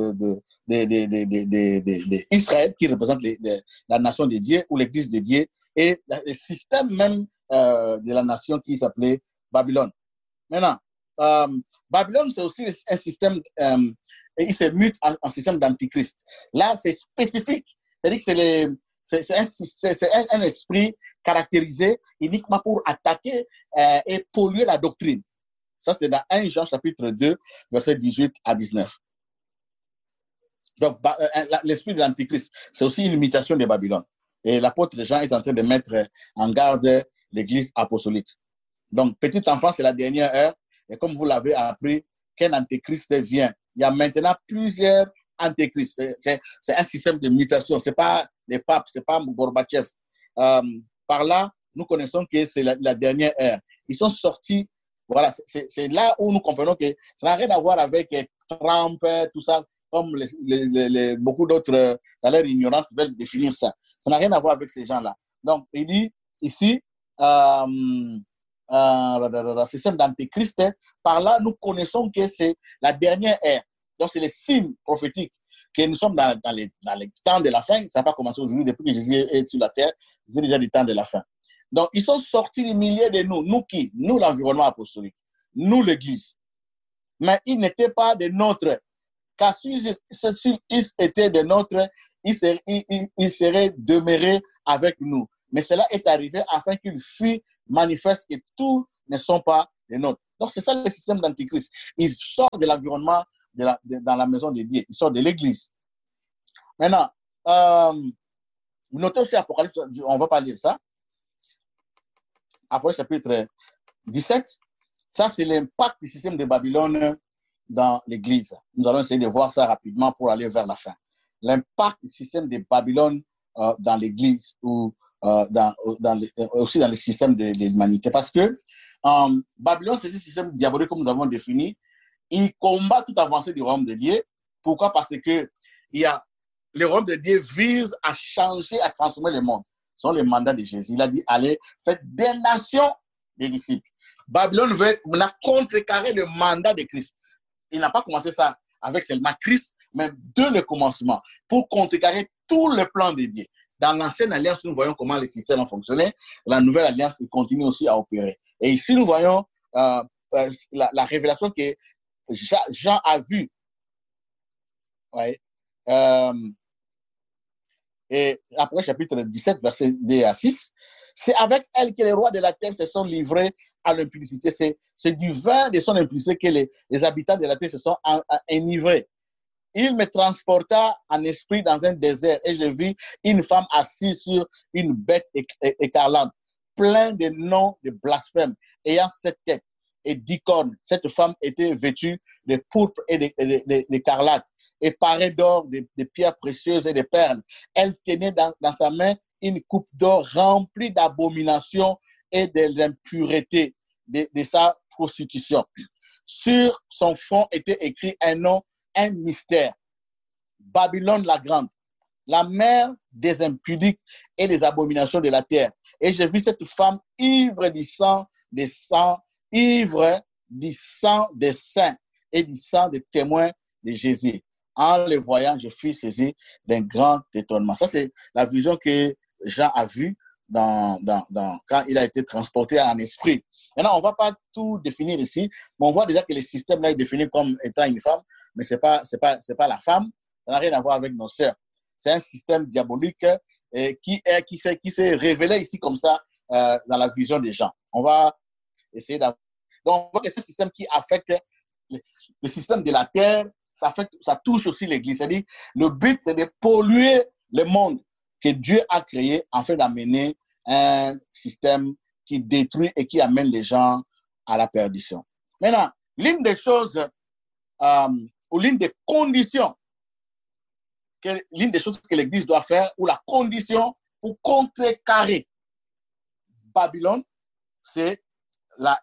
d'Israël, qui représente la nation de Dieu ou l'Église de Dieu, et le système même de la nation qui s'appelait Babylone. Maintenant, Babylone, c'est aussi un système, il se mute en système d'antichrist. Là, c'est spécifique. C'est-à-dire que c'est un esprit caractérisé uniquement pour attaquer et polluer la doctrine. Ça, c'est dans 1 Jean chapitre 2, versets 18 à 19. Donc, l'esprit de l'antichrist, c'est aussi une imitation de Babylone. Et l'apôtre Jean est en train de mettre en garde l'église apostolique. Donc, petit enfant, c'est la dernière heure. Et comme vous l'avez appris, qu'un antéchrist vient. Il y a maintenant plusieurs antéchrists. C'est un système de mutation. Ce n'est pas les papes, ce n'est pas Gorbatchev. Par là, nous connaissons que c'est la dernière ère. Ils sont sortis. Voilà, c'est là où nous comprenons que ça n'a rien à voir avec Trump, tout ça, comme beaucoup d'autres, dans leur ignorance, veulent définir ça. Ça n'a rien à voir avec ces gens-là. Donc, il dit ici, système d'antéchrist, par là, nous connaissons que c'est la dernière ère. Donc, c'est les signes prophétiques que nous sommes dans les temps de la fin. Ça n'a pas commencé aujourd'hui, depuis que Jésus est sur la terre, c'est déjà du temps de la fin. Donc, ils sont sortis du milieu de nous. Nous qui? Nous, l'environnement apostolique. Nous, l'Église. Mais ils n'étaient pas de notre. Car s'ils étaient de notre, ils seraient demeurés avec nous. Mais cela est arrivé afin qu'il fût manifeste que tous ne sont pas des nôtres. Donc, c'est ça le système d'Antichrist. Il sort de l'environnement dans la maison de Dieu. Il sort de l'église. Maintenant, vous notez aussi Apocalypse, on va pas lire ça. Apocalypse chapitre 17. Ça, c'est l'impact du système de Babylone dans l'église. Nous allons essayer de voir ça rapidement pour aller vers la fin. L'impact du système de Babylone dans l'église ou aussi dans le système de l'humanité. Parce que Babylone, c'est ce système diabolique comme nous avons défini. Il combat toute avancée du royaume de Dieu. Pourquoi? Parce que le royaume de Dieu vise à changer, à transformer le monde. Ce sont les mandats de Jésus. Il a dit, allez, faites des nations des disciples. Babylone veut contrecarrer le mandat de Christ. Il n'a pas commencé ça avec seulement Christ, mais dès le commencement, pour contrecarrer tout le plan de Dieu. Dans l'ancienne alliance, nous voyons comment le système a fonctionné. La nouvelle alliance, il continue aussi à opérer. Et ici, nous voyons la révélation que Jean a vue. Ouais. Et après, chapitre 17, verset 2 à 6, c'est avec elle que les rois de la terre se sont livrés à l'impudicité. C'est du vin de son impudicité que les habitants de la terre se sont enivrés. Il me transporta en esprit dans un désert et je vis une femme assise sur une bête écarlate, plein de noms de blasphème, ayant 7 têtes et 10 cornes. Cette femme était vêtue de pourpre et d'écarlate, et parée d'or, de pierres précieuses et de perles. Elle tenait dans sa main une coupe d'or remplie d'abominations et de l'impureté de sa prostitution. Sur son front était écrit un nom, un mystère. Babylone la grande, la mère des impudiques et des abominations de la terre. Et j'ai vu cette femme ivre du sang des saints, ivre du sang des saints et du sang des témoins de Jésus. En le voyant, je fus saisi d'un grand étonnement. Ça, c'est la vision que Jean a vue quand il a été transporté en esprit. Maintenant, on ne va pas tout définir ici, mais on voit déjà que le système là est défini comme étant une femme, mais ce n'est pas la femme. Ça n'a rien à voir avec nos sœurs. C'est un système diabolique qui s'est révélé ici comme ça dans la vision des gens. On va essayer d'avoir. Donc, on voit que ce système qui affecte le système de la terre, ça touche aussi l'Église. C'est-à-dire, le but, c'est de polluer le monde que Dieu a créé afin d'amener un système qui détruit et qui amène les gens à la perdition. Maintenant, l'une des choses ou l'une des conditions que l'Église doit faire, ou la condition pour contrecarrer Babylone, c'est la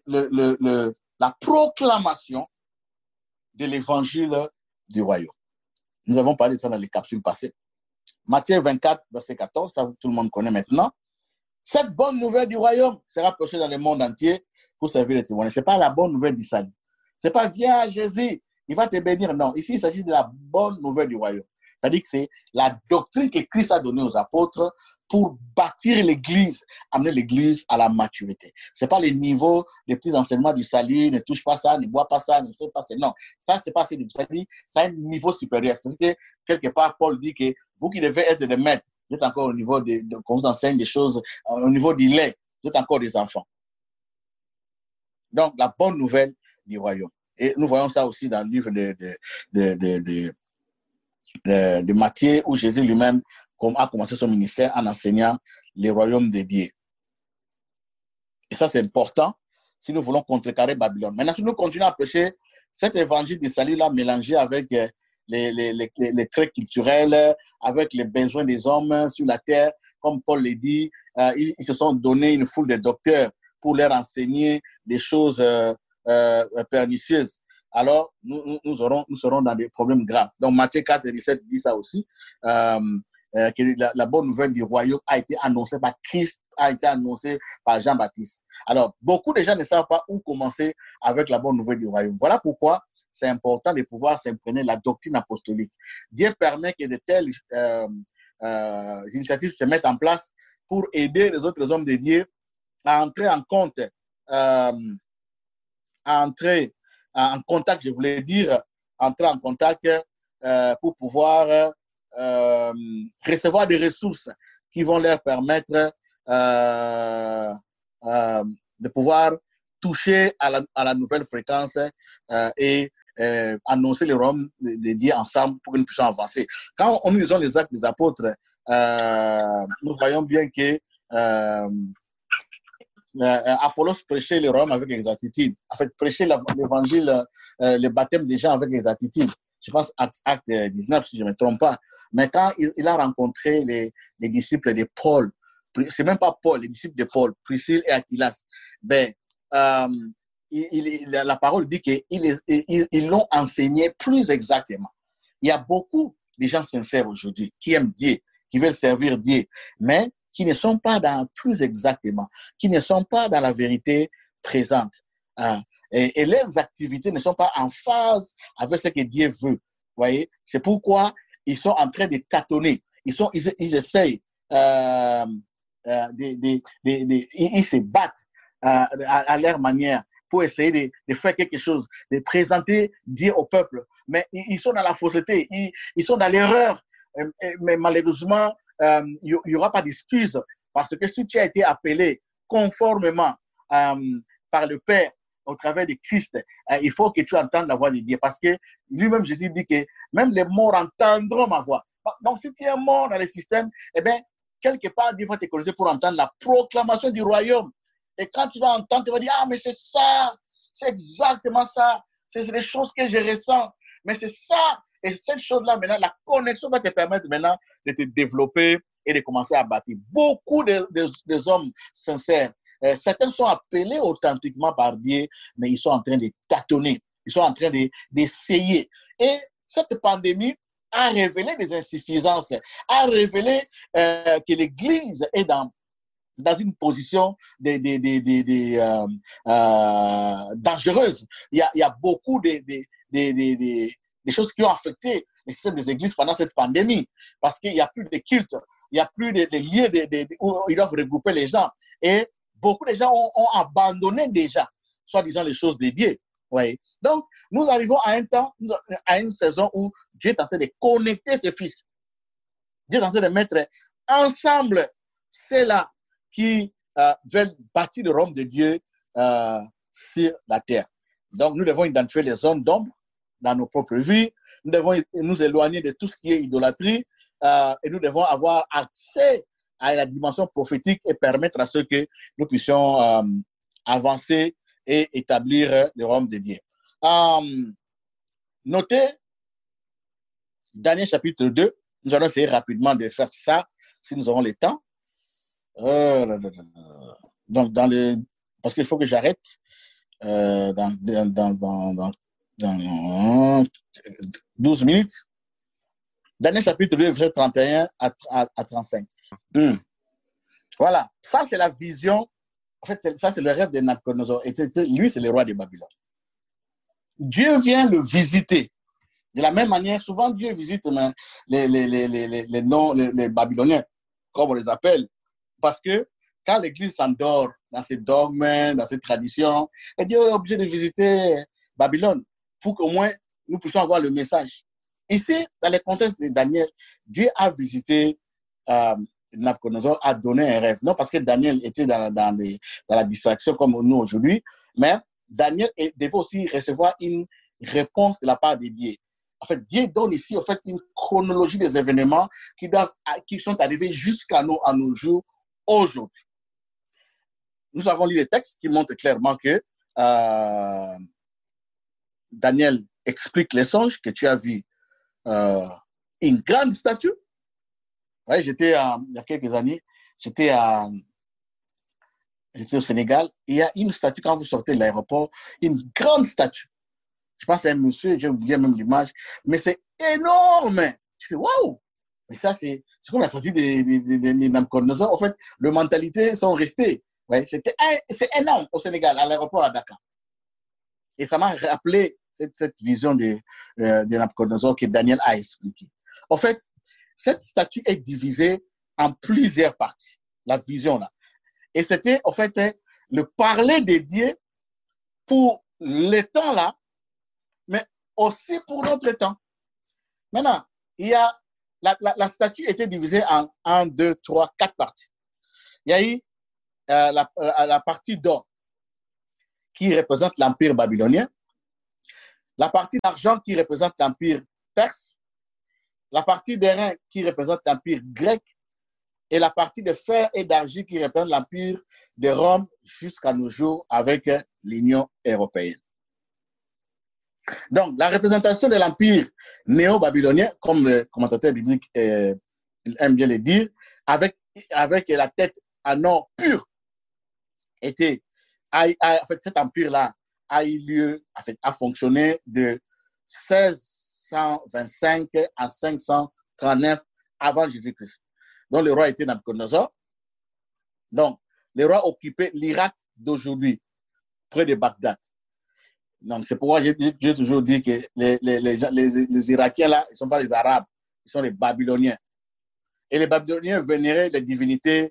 proclamation de l'évangile du royaume. Nous avons parlé de ça dans les capsules passées. Matthieu 24, verset 14, ça tout le monde connaît maintenant. Cette bonne nouvelle du royaume sera prêchée dans le monde entier pour servir les témoins. Ce n'est pas la bonne nouvelle du salut. Ce n'est pas viens à Jésus, il va te bénir. Non, ici il s'agit de la bonne nouvelle du royaume. C'est-à-dire que c'est la doctrine que Christ a donnée aux apôtres pour bâtir l'Église, amener l'Église à la maturité. Ce n'est pas les niveaux, les petits enseignements du salut, ne touche pas ça, ne bois pas ça, ne fais pas ça. Non, ça, c'est pas assez difficile. C'est un niveau supérieur. C'est-à-dire que, quelque part, Paul dit que vous qui devez être des maîtres, vous êtes encore au niveau qu'on vous enseigne des choses, au niveau du lait, vous êtes encore des enfants. Donc, la bonne nouvelle du royaume. Et nous voyons ça aussi dans le livre de Matthieu, où Jésus lui-même a commencé son ministère en enseignant les royaumes de Dieu. Et ça, c'est important si nous voulons contrecarrer Babylone. Maintenant, si nous continuons à prêcher cet évangile du salut-là mélangé avec les traits culturels, avec les besoins des hommes sur la terre, comme Paul le dit, ils se sont donné une foule de docteurs pour leur enseigner des choses pernicieuses. Alors, nous serons dans des problèmes graves. Donc, Matthieu 4, 17 dit ça aussi, que la bonne nouvelle du royaume a été annoncée par Christ, a été annoncée par Jean-Baptiste. Alors, beaucoup de gens ne savent pas où commencer avec la bonne nouvelle du royaume. Voilà pourquoi c'est important de pouvoir s'imprégner la doctrine apostolique. Dieu permet que de telles initiatives se mettent en place pour aider les autres hommes de Dieu à entrer en compte, en contact, je voulais dire, entrer en contact pour pouvoir recevoir des ressources qui vont leur permettre de pouvoir toucher à la nouvelle fréquence et annoncer les royaumes de Dieu ensemble pour que nous puissions avancer. Quand nous lisons les actes des apôtres, nous voyons bien que Apollos prêchait le royaume avec exactitude. En fait, prêchait l'évangile, le baptême des gens avec exactitude. Je pense acte 19, si je ne me trompe pas. Mais quand il a rencontré les disciples de Paul, c'est même pas Paul, les disciples de Paul, Priscille et Aquilas, ben, la parole dit qu'ils l'ont enseigné plus exactement. Il y a beaucoup de gens sincères aujourd'hui qui aiment Dieu, qui veulent servir Dieu, mais qui ne sont pas dans plus exactement, qui ne sont pas dans la vérité présente. Et leurs activités ne sont pas en phase avec ce que Dieu veut. Voyez, c'est pourquoi ils sont en train de tâtonner. Ils essayent, ils se battent à leur manière pour essayer de faire quelque chose, de présenter Dieu au peuple. Mais ils sont dans la fausseté, ils sont dans l'erreur. Mais malheureusement, il n'y aura pas d'excuse parce que si tu as été appelé conformément par le Père au travers de Christ, il faut que tu entendes la voix de Dieu parce que lui-même, Jésus dit que même les morts entendront ma voix. Donc, si tu es mort dans le système, eh bien, quelque part, Dieu va te corriger pour entendre la proclamation du royaume. Et quand tu vas entendre, tu vas dire, ah, mais c'est ça, c'est exactement ça, c'est les choses que je ressens, mais c'est ça. Et cette chose-là, maintenant, la connexion va te permettre maintenant de te développer et de commencer à bâtir. Beaucoup des hommes sincères, certains sont appelés authentiquement par Dieu, mais ils sont en train de tâtonner, ils sont en train d'essayer. Et cette pandémie a révélé des insuffisances, a révélé que l'Église est dans une position dangereuse. Il y a beaucoup des choses qui ont affecté le système des églises pendant cette pandémie, parce qu'il n'y a plus de culte, il n'y a plus de lieux où ils doivent regrouper les gens. Et beaucoup de gens ont abandonné déjà, soi-disant, les choses de Dieu. Oui. Donc, nous arrivons à un temps, à une saison où Dieu est en train de connecter ses fils. Dieu est en train de mettre ensemble ceux-là qui veulent bâtir le royaume de Dieu sur la terre. Donc, nous devons identifier les zones d'ombre dans nos propres vies. Nous devons nous éloigner de tout ce qui est idolâtrie et nous devons avoir accès à la dimension prophétique et permettre à ce que nous puissions avancer et établir le royaume de Dieu. Notez Daniel chapitre 2. Nous allons essayer rapidement de faire ça si nous aurons le temps. Donc, parce qu'il faut que j'arrête dans 12 minutes. Daniel chapitre 2, verset 31 à 35. Voilà, ça c'est la vision. En fait, ça c'est le rêve de Nabuchodonosor. Lui, c'est le roi de Babylone. Dieu vient le visiter. De la même manière, souvent Dieu visite les Babyloniens, comme on les appelle. Parce que quand l'Église s'endort dans ses dogmes, dans ses traditions, Dieu est obligé de visiter Babylone pour qu'au moins nous puissions avoir le message. Ici, dans le contexte de Daniel, Dieu a visité Nabuchodonosor, a donné un rêve. Non parce que Daniel était dans la distraction comme nous aujourd'hui, mais Daniel devait aussi recevoir une réponse de la part de Dieu. En fait, Dieu donne ici en fait, une chronologie des événements qui sont arrivés jusqu'à nos jours aujourd'hui. Nous avons lu des textes qui montrent clairement que Daniel explique les songes que tu as vu. Une grande statue. Ouais, il y a quelques années, j'étais au Sénégal. Et il y a une statue, quand vous sortez de l'aéroport, une grande statue. Je pense que c'est un monsieur, j'ai oublié même l'image, mais c'est énorme. Je dis, waouh! Mais ça, c'est comme la statue de Nabuchodonosor. En fait, les mentalités sont restées. Ouais, c'est énorme au Sénégal, à l'aéroport à Dakar. Et ça m'a rappelé cette vision de Nabuchodonosor que Daniel a expliquée. En fait, cette statue est divisée en plusieurs parties, la vision là. Et c'était, en fait, le parler de Dieu pour le temps là, mais aussi pour notre temps. Maintenant, il y a la statue était divisée en 1, 2, 3, 4 parties. Il y a eu la partie d'or qui représente l'empire babylonien, la partie d'argent qui représente l'empire perse, la partie d'airain qui représente l'empire grec, et la partie de fer et d'argile qui représente l'empire de Rome jusqu'à nos jours avec l'Union européenne. Donc, la représentation de l'empire néo-babylonien, comme le commentateur biblique aime bien le dire, avec la tête en or pur, en fait, cet empire-là a eu lieu, a fonctionné de 1625 à 539 avant Jésus-Christ. Donc, le roi était Nabuchodonosor. Donc, le roi occupait l'Irak d'aujourd'hui, près de Bagdad. Donc, c'est pourquoi j'ai toujours dit que les Irakiens, là, ils ne sont pas les Arabes, ils sont les Babyloniens. Et les Babyloniens vénéraient les divinités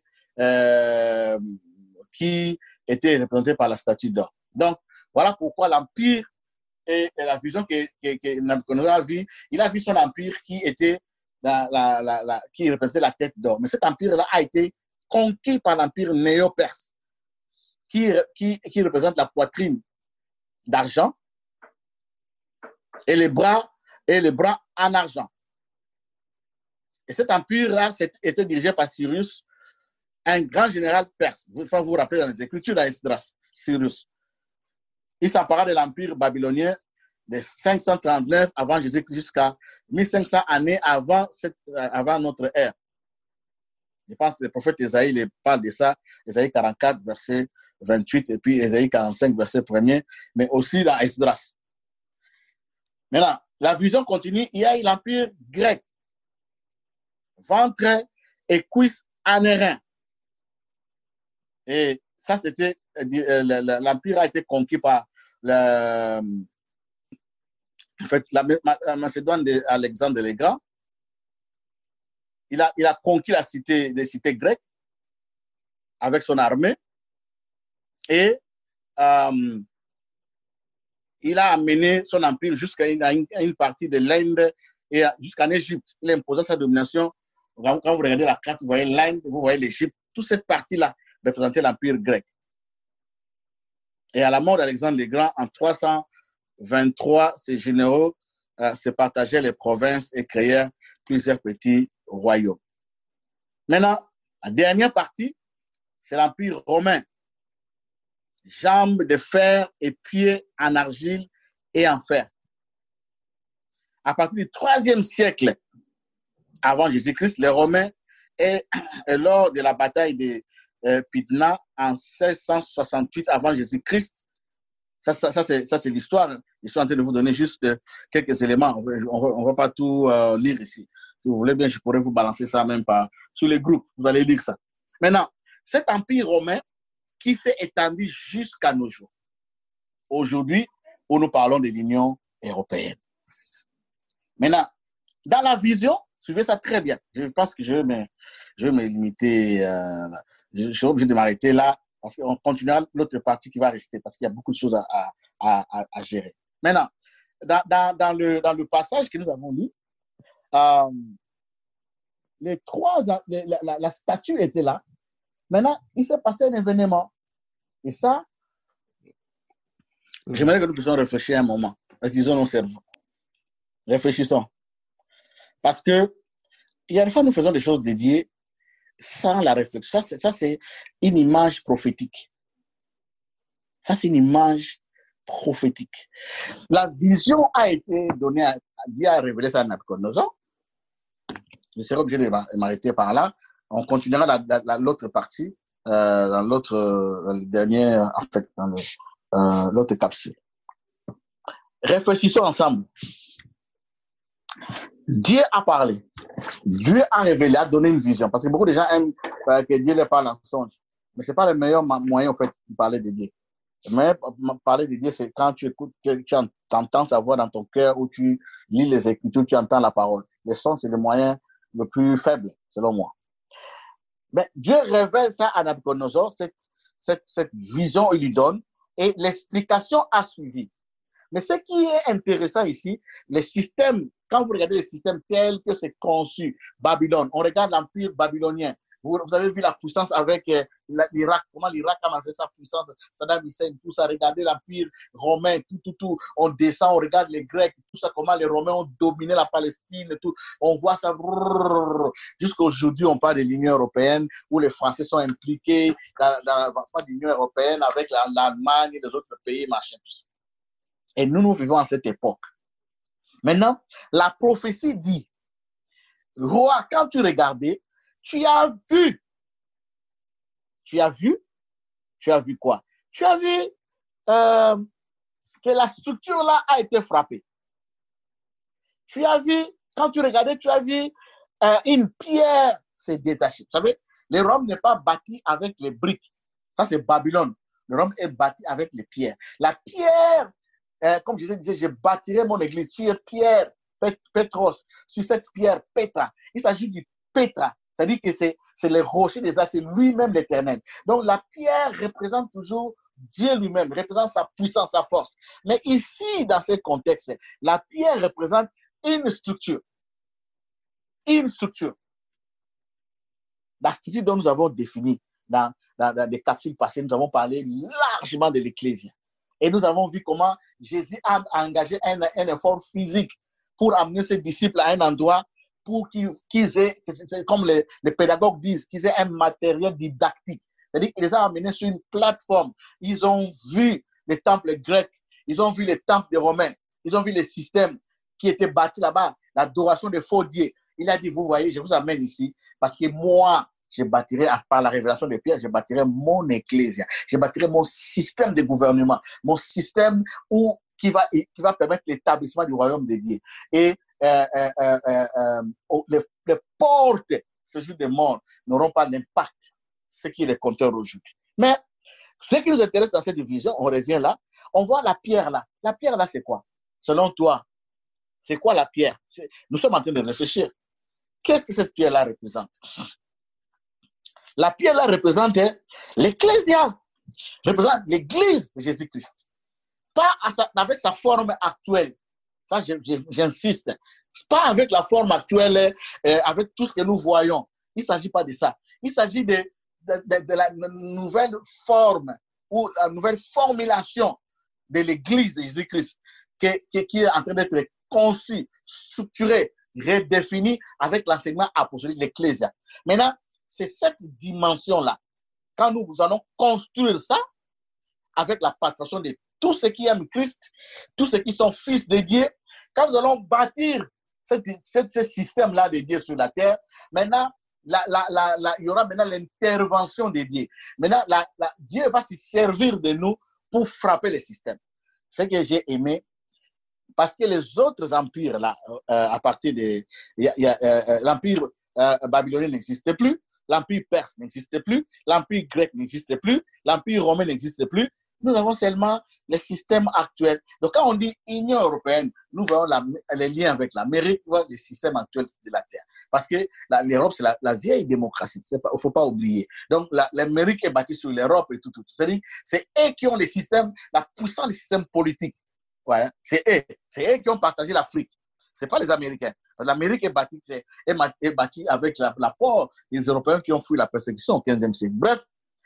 qui étaient représentées par la statue d'or. Donc, voilà pourquoi l'empire et la vision que Nabuchodonosor a vue, il a vu son empire qui était qui représentait la tête d'or. Mais cet empire-là a été conquis par l'empire néo-perse, qui représente la poitrine d'argent et les bras en argent. Et cet empire-là était dirigé par Cyrus, un grand général perse. Vous pouvez vous rappeler dans les Écritures d'Esdras, Cyrus. Il s'empara de l'empire babylonien de 539 avant Jésus-Christ jusqu'à 1500 années avant notre ère. Je pense que le prophète Ésaïe parle de ça, Ésaïe 44, verset 28, et puis Ésaïe 45, verset 1er, mais aussi dans Esdras. Maintenant, la vision continue, il y a l'empire grec, ventre et cuisse en airain. Et ça, c'était, l'empire a été conquis par la Macédoine d'Alexandre le Grand. Il a conquis les cités grecques avec son armée et il a amené son empire jusqu'à une partie de l'Inde et jusqu'en Égypte. Il a imposé sa domination. Quand vous regardez la carte, vous voyez l'Inde, vous voyez l'Égypte. Toute cette partie-là représentait l'empire grec. Et à la mort d'Alexandre le Grand, en 323, ces généraux se partageaient les provinces et créèrent plusieurs petits royaumes. Maintenant, la dernière partie, c'est l'empire romain. Jambes de fer et pieds en argile et en fer. À partir du 3e siècle avant Jésus-Christ, les Romains, et lors de la bataille de Pydna en 1668 avant Jésus-Christ, ça c'est l'histoire. Je suis en train de vous donner juste quelques éléments. On ne va pas tout lire ici. Si vous voulez bien, je pourrais vous balancer ça même sur les groupes. Vous allez lire ça. Maintenant, cet empire romain qui s'est étendu jusqu'à nos jours. Aujourd'hui, où nous parlons de l'Union européenne. Maintenant, dans la vision, suivez ça très bien. Je pense que je vais me limiter. Je suis obligé de m'arrêter là parce qu'on continuera l'autre partie qui va rester parce qu'il y a beaucoup de choses à gérer. Maintenant, dans le passage que nous avons lu, la statue était là. Maintenant, il s'est passé un événement. Et ça, j'aimerais que nous puissions réfléchir un moment. Utilisons nos cerveaux. Réfléchissons. Parce que il y a des fois, nous faisons des choses dédiées sans la réflexion. Ça c'est une image prophétique. Ça, c'est une image prophétique. La vision a été donnée, Dieu a révélé ça à Nabuchodonosor. Je serai obligé de m'arrêter par là. On continuera l'autre partie, dans le dernier, en fait, dans l'autre capsule. Réfléchissons ensemble. Dieu a parlé. Dieu a révélé, a donné une vision. Parce que beaucoup de gens aiment que Dieu leur parle en songe. Mais ce n'est pas le meilleur moyen, en fait, de parler de Dieu. Mais parler de Dieu, c'est quand tu écoutes, tu entends sa voix dans ton cœur, ou tu lis les Écritures, tu entends la parole. Les sons, c'est le moyen le plus faible, selon moi. Mais Dieu révèle ça à Nabuchodonosor, cette vision, il lui donne, et l'explication a suivi. Mais ce qui est intéressant ici, les systèmes, quand vous regardez les systèmes tels que c'est conçu, Babylone, on regarde l'empire babylonien, vous avez vu la puissance avec l'Irak, comment l'Irak a manifesté sa puissance, Saddam Hussein, tout ça, regardez l'Empire romain, tout. On descend, on regarde les Grecs, tout ça, comment les Romains ont dominé la Palestine, tout. On voit ça. Jusqu'à aujourd'hui, on parle de l'Union européenne, où les Français sont impliqués dans l'avancement de l'Union européenne avec l'Allemagne et les autres pays, machin, tout ça. Et nous vivons à cette époque. Maintenant, la prophétie dit, roi, quand tu regardais, tu as vu quoi? Tu as vu que la structure là a été frappée. Tu as vu, quand tu regardais, tu as vu une pierre s'est détachée. Vous savez, le Rome n'est pas bâti avec les briques. Ça, c'est Babylone. Le Rome est bâti avec les pierres. La pierre, comme je disais, je bâtirai mon église sur pierre, Petros, sur cette pierre, Petra. Il s'agit du Petra. C'est-à-dire que c'est les rochers des âges, c'est lui-même l'éternel. Donc, la pierre représente toujours Dieu lui-même, représente sa puissance, sa force. Mais ici, dans ce contexte, la pierre représente une structure. Une structure. La structure dont nous avons défini dans des capsules passées, nous avons parlé largement de l'Ecclésia. Et nous avons vu comment Jésus a engagé un effort physique pour amener ses disciples à un endroit pour qu'ils aient, comme les pédagogues disent, qu'ils aient un matériel didactique. C'est-à-dire qu'ils les ont amenés sur une plateforme. Ils ont vu les temples grecs, ils ont vu les temples des Romains, ils ont vu les systèmes qui étaient bâtis là-bas, l'adoration des faux dieux. Il a dit, vous voyez, je vous amène ici parce que moi, je bâtirai, par la révélation de Pierre, je bâtirai mon ecclésia. Je bâtirai mon système de gouvernement, mon système qui va permettre l'établissement du royaume de Dieu. Et les portes, ce jour de mort, n'auront pas d'impact, ce qui est le compteur aujourd'hui. Mais ce qui nous intéresse dans cette division, on revient là, on voit la pierre là. La pierre là, c'est quoi? Selon toi, c'est quoi la pierre? Nous sommes en train de réfléchir. Qu'est-ce que cette pierre là représente? La pierre là représente l'ecclésia, représente l'église de Jésus-Christ. Pas avec sa forme actuelle. Ça, j'insiste. Pas avec la forme actuelle, avec tout ce que nous voyons. Il ne s'agit pas de ça. Il s'agit de la nouvelle forme ou la nouvelle formulation de l'église de Jésus-Christ qui est en train d'être conçue, structurée, redéfinie avec l'enseignement apostolique de l'ecclésia. Maintenant, c'est cette dimension-là. Quand nous allons construire ça avec la participation de tous ceux qui aiment Christ, tous ceux qui sont fils de Dieu, quand nous allons bâtir ce système-là de Dieu sur la terre, maintenant, il y aura maintenant l'intervention de Dieu. Maintenant, Dieu va se servir de nous pour frapper le système. Ce que j'ai aimé, parce que les autres empires, là, à partir de... l'empire babylonien n'existe plus, l'empire perse n'existe plus, l'empire grec n'existe plus, l'empire romain n'existe plus. Nous avons seulement les systèmes actuels. Donc, quand on dit Union européenne, nous voyons les liens avec l'Amérique, nous voyons les systèmes actuels de la Terre. Parce que l'Europe, c'est la vieille démocratie. Il ne faut pas oublier. Donc, l'Amérique est bâtie sur l'Europe et tout. C'est-à-dire, c'est eux qui ont les systèmes, la puissance des systèmes politiques. Ouais, c'est eux qui ont partagé l'Afrique. Ce n'est pas les Américains. L'Amérique est bâtie avec l'apport des Européens qui ont fui la persécution au XVe siècle. Bref,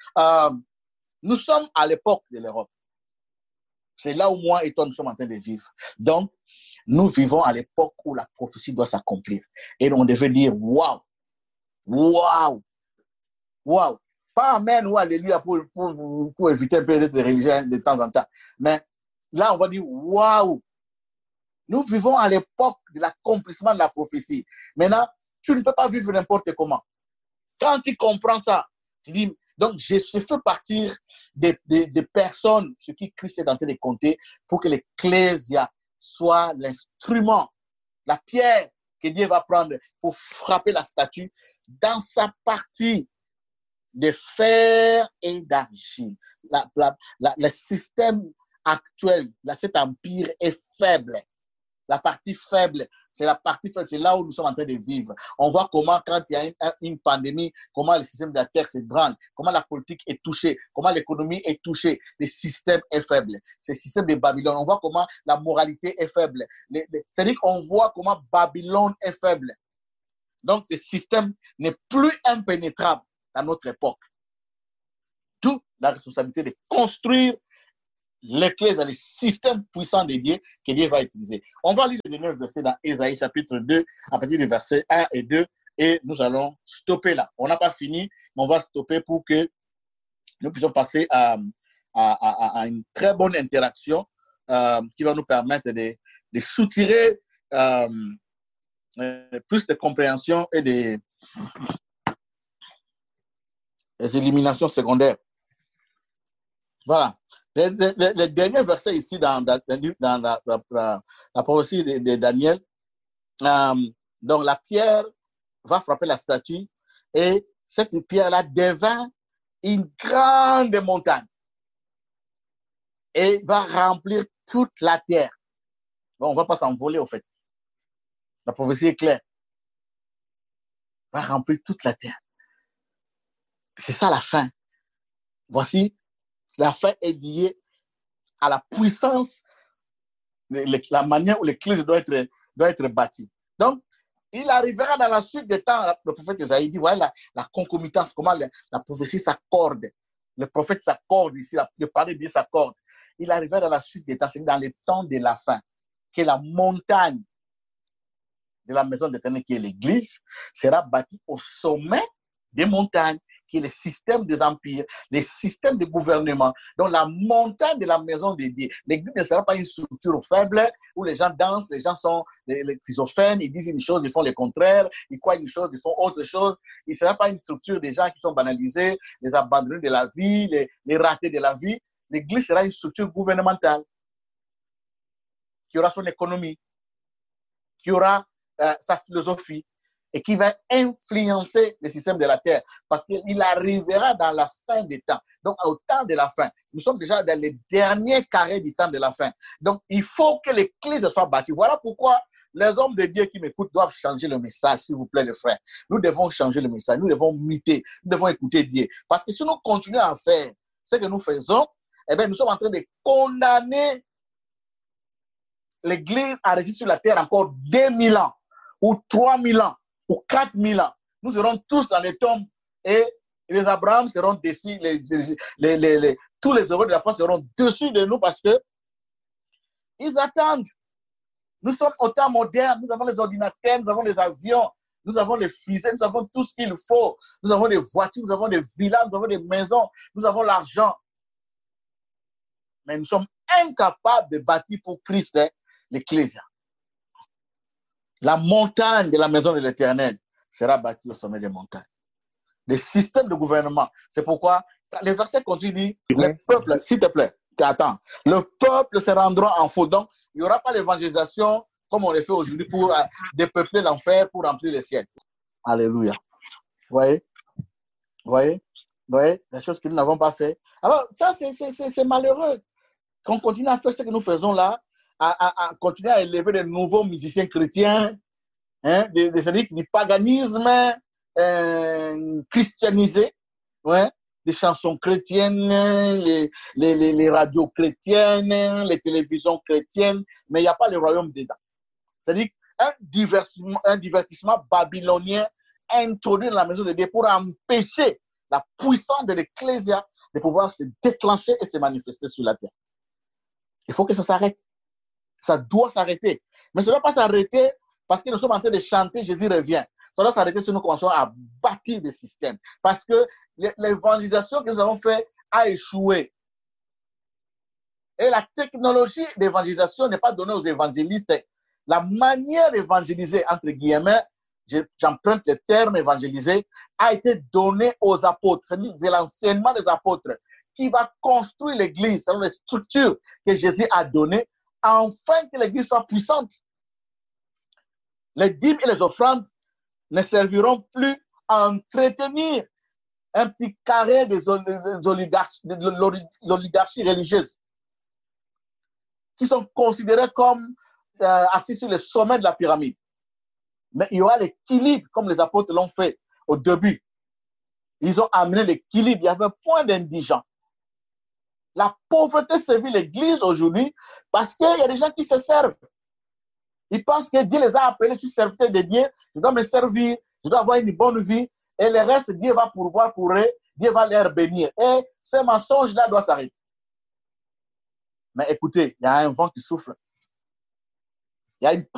nous sommes à l'époque de l'Europe. C'est là où moi et toi, nous sommes en train de vivre. Donc, nous vivons à l'époque où la prophétie doit s'accomplir. Et on devait dire, waouh, waouh, waouh. Pas amen ou alléluia pour éviter un peu d'être religieux de temps en temps. Mais là, on va dire, waouh. Nous vivons à l'époque de l'accomplissement de la prophétie. Maintenant, tu ne peux pas vivre n'importe comment. Quand tu comprends ça, tu dis, donc je fais partir des personnes, ce qui Christ est en train de compter, pour que l'ecclésia soit l'instrument, la pierre que Dieu va prendre pour frapper la statue dans sa partie de fer et d'argile. Le système actuel, cet empire est faible. La partie faible, c'est la partie faible, c'est là où nous sommes en train de vivre. On voit comment, quand il y a une pandémie, comment le système de la terre s'ébranle, comment la politique est touchée, comment l'économie est touchée, le système est faible. C'est le système de Babylone. On voit comment la moralité est faible. C'est-à-dire qu'on voit comment Babylone est faible. Donc, ce système n'est plus impénétrable à notre époque. toute la responsabilité de construire l'Église, les systèmes puissants de Dieu que Dieu va utiliser. On va lire les 9 versets dans Ésaïe chapitre 2, à partir des versets 1 et 2, et nous allons stopper là. On n'a pas fini, mais on va stopper pour que nous puissions passer à une très bonne interaction qui va nous permettre de soutirer plus de compréhension et des éliminations secondaires. Voilà. Les derniers versets ici dans la prophétie de Daniel, donc la pierre va frapper la statue et cette pierre-là devint une grande montagne et va remplir toute la terre. Bon, on ne va pas s'envoler au fait. La prophétie est claire. Va remplir toute la terre. C'est ça la fin. Voici, la fin est liée à la puissance, la manière où l'Église doit être bâtie. Donc, il arrivera dans la suite des temps, le prophète Isaïe dit, voilà la concomitance, comment la prophétie s'accorde. Le prophète s'accorde ici, le parler de Dieu s'accorde. Il arrivera dans la suite des temps, c'est dans les temps de la fin, que la montagne de la maison d'Éternel, qui est l'Église, sera bâtie au sommet des montagnes, qui est le système des empires, les systèmes de gouvernement. Donc, la montagne de la maison de Dieu. L'Église ne sera pas une structure faible où les gens dansent, les gens sont les schizophrènes, ils disent une chose, ils font le contraire, ils croient une chose, ils font autre chose. Il ne sera pas une structure des gens qui sont banalisés, les abandonnés de la vie, les ratés de la vie. L'Église sera une structure gouvernementale qui aura son économie, qui aura sa philosophie, et qui va influencer le système de la terre, parce qu'il arrivera dans la fin des temps. Donc, au temps de la fin, nous sommes déjà dans les derniers carrés du temps de la fin. Donc, il faut que l'Église soit bâtie. Voilà pourquoi les hommes de Dieu qui m'écoutent doivent changer le message, s'il vous plaît, les frères. Nous devons changer le message, nous devons imiter, nous devons écouter Dieu. Parce que si nous continuons à faire ce que nous faisons, eh bien, nous sommes en train de condamner l'Église à rester sur la terre encore 2000 ans, ou 3000 ans, ou 4000 ans. Nous serons tous dans les tombes et les Abraham seront dessus, tous les heureux de la foi seront dessus de nous parce que ils attendent. Nous sommes au temps moderne, nous avons les ordinateurs, nous avons les avions, nous avons les fusées, nous avons tout ce qu'il faut. Nous avons des voitures, nous avons des villas, nous avons des maisons, nous avons l'argent. Mais nous sommes incapables de bâtir pour Christ l'Ecclésia. La montagne de la maison de l'Éternel sera bâtie au sommet des montagnes. Le système de gouvernement. C'est pourquoi les versets continuent, le peuple, s'il te plaît, attends, le peuple se rendra en faux. Donc, il n'y aura pas l'évangélisation comme on le fait aujourd'hui pour dépeupler l'enfer, pour remplir le ciel. Alléluia. Vous voyez, les choses que nous n'avons pas fait. Alors, ça, c'est malheureux qu'on continue à faire ce que nous faisons là, à continuer à élever de nouveaux musiciens chrétiens, c'est-à-dire du paganisme christianisé, des chansons chrétiennes, les radios chrétiennes, les télévisions chrétiennes, mais il n'y a pas le royaume dedans. C'est-à-dire un divertissement babylonien introduit dans la maison de Dieu pour empêcher la puissance de l'Ecclésia de pouvoir se déclencher et se manifester sur la terre. Il faut que ça s'arrête. Ça doit s'arrêter. Mais ça ne doit pas s'arrêter parce que nous sommes en train de chanter Jésus revient. Ça doit s'arrêter si nous commençons à bâtir des systèmes. Parce que l'évangélisation que nous avons faite a échoué. Et la technologie d'évangélisation n'est pas donnée aux évangélistes. La manière d'évangéliser, entre guillemets, j'emprunte le terme évangéliser, a été donnée aux apôtres. C'est l'enseignement des apôtres qui va construire l'Église selon les structures que Jésus a données, afin que l'Église soit puissante. Les dîmes et les offrandes ne serviront plus à entretenir un petit carré de l'oligarchie religieuse qui sont considérés comme assis sur le sommet de la pyramide. Mais il y aura l'équilibre, comme les apôtres l'ont fait au début. Ils ont amené l'équilibre. Il y avait point d'indigents. La pauvreté servit l'Église aujourd'hui parce qu'il y a des gens qui se servent. Ils pensent que Dieu les a appelés, je suis serviteur de Dieu, je dois me servir, je dois avoir une bonne vie, et le reste, Dieu va pourvoir pour eux Dieu va les bénir. Et ce mensonge-là doit s'arrêter. Mais écoutez, il y a un vent qui souffle. Il y a une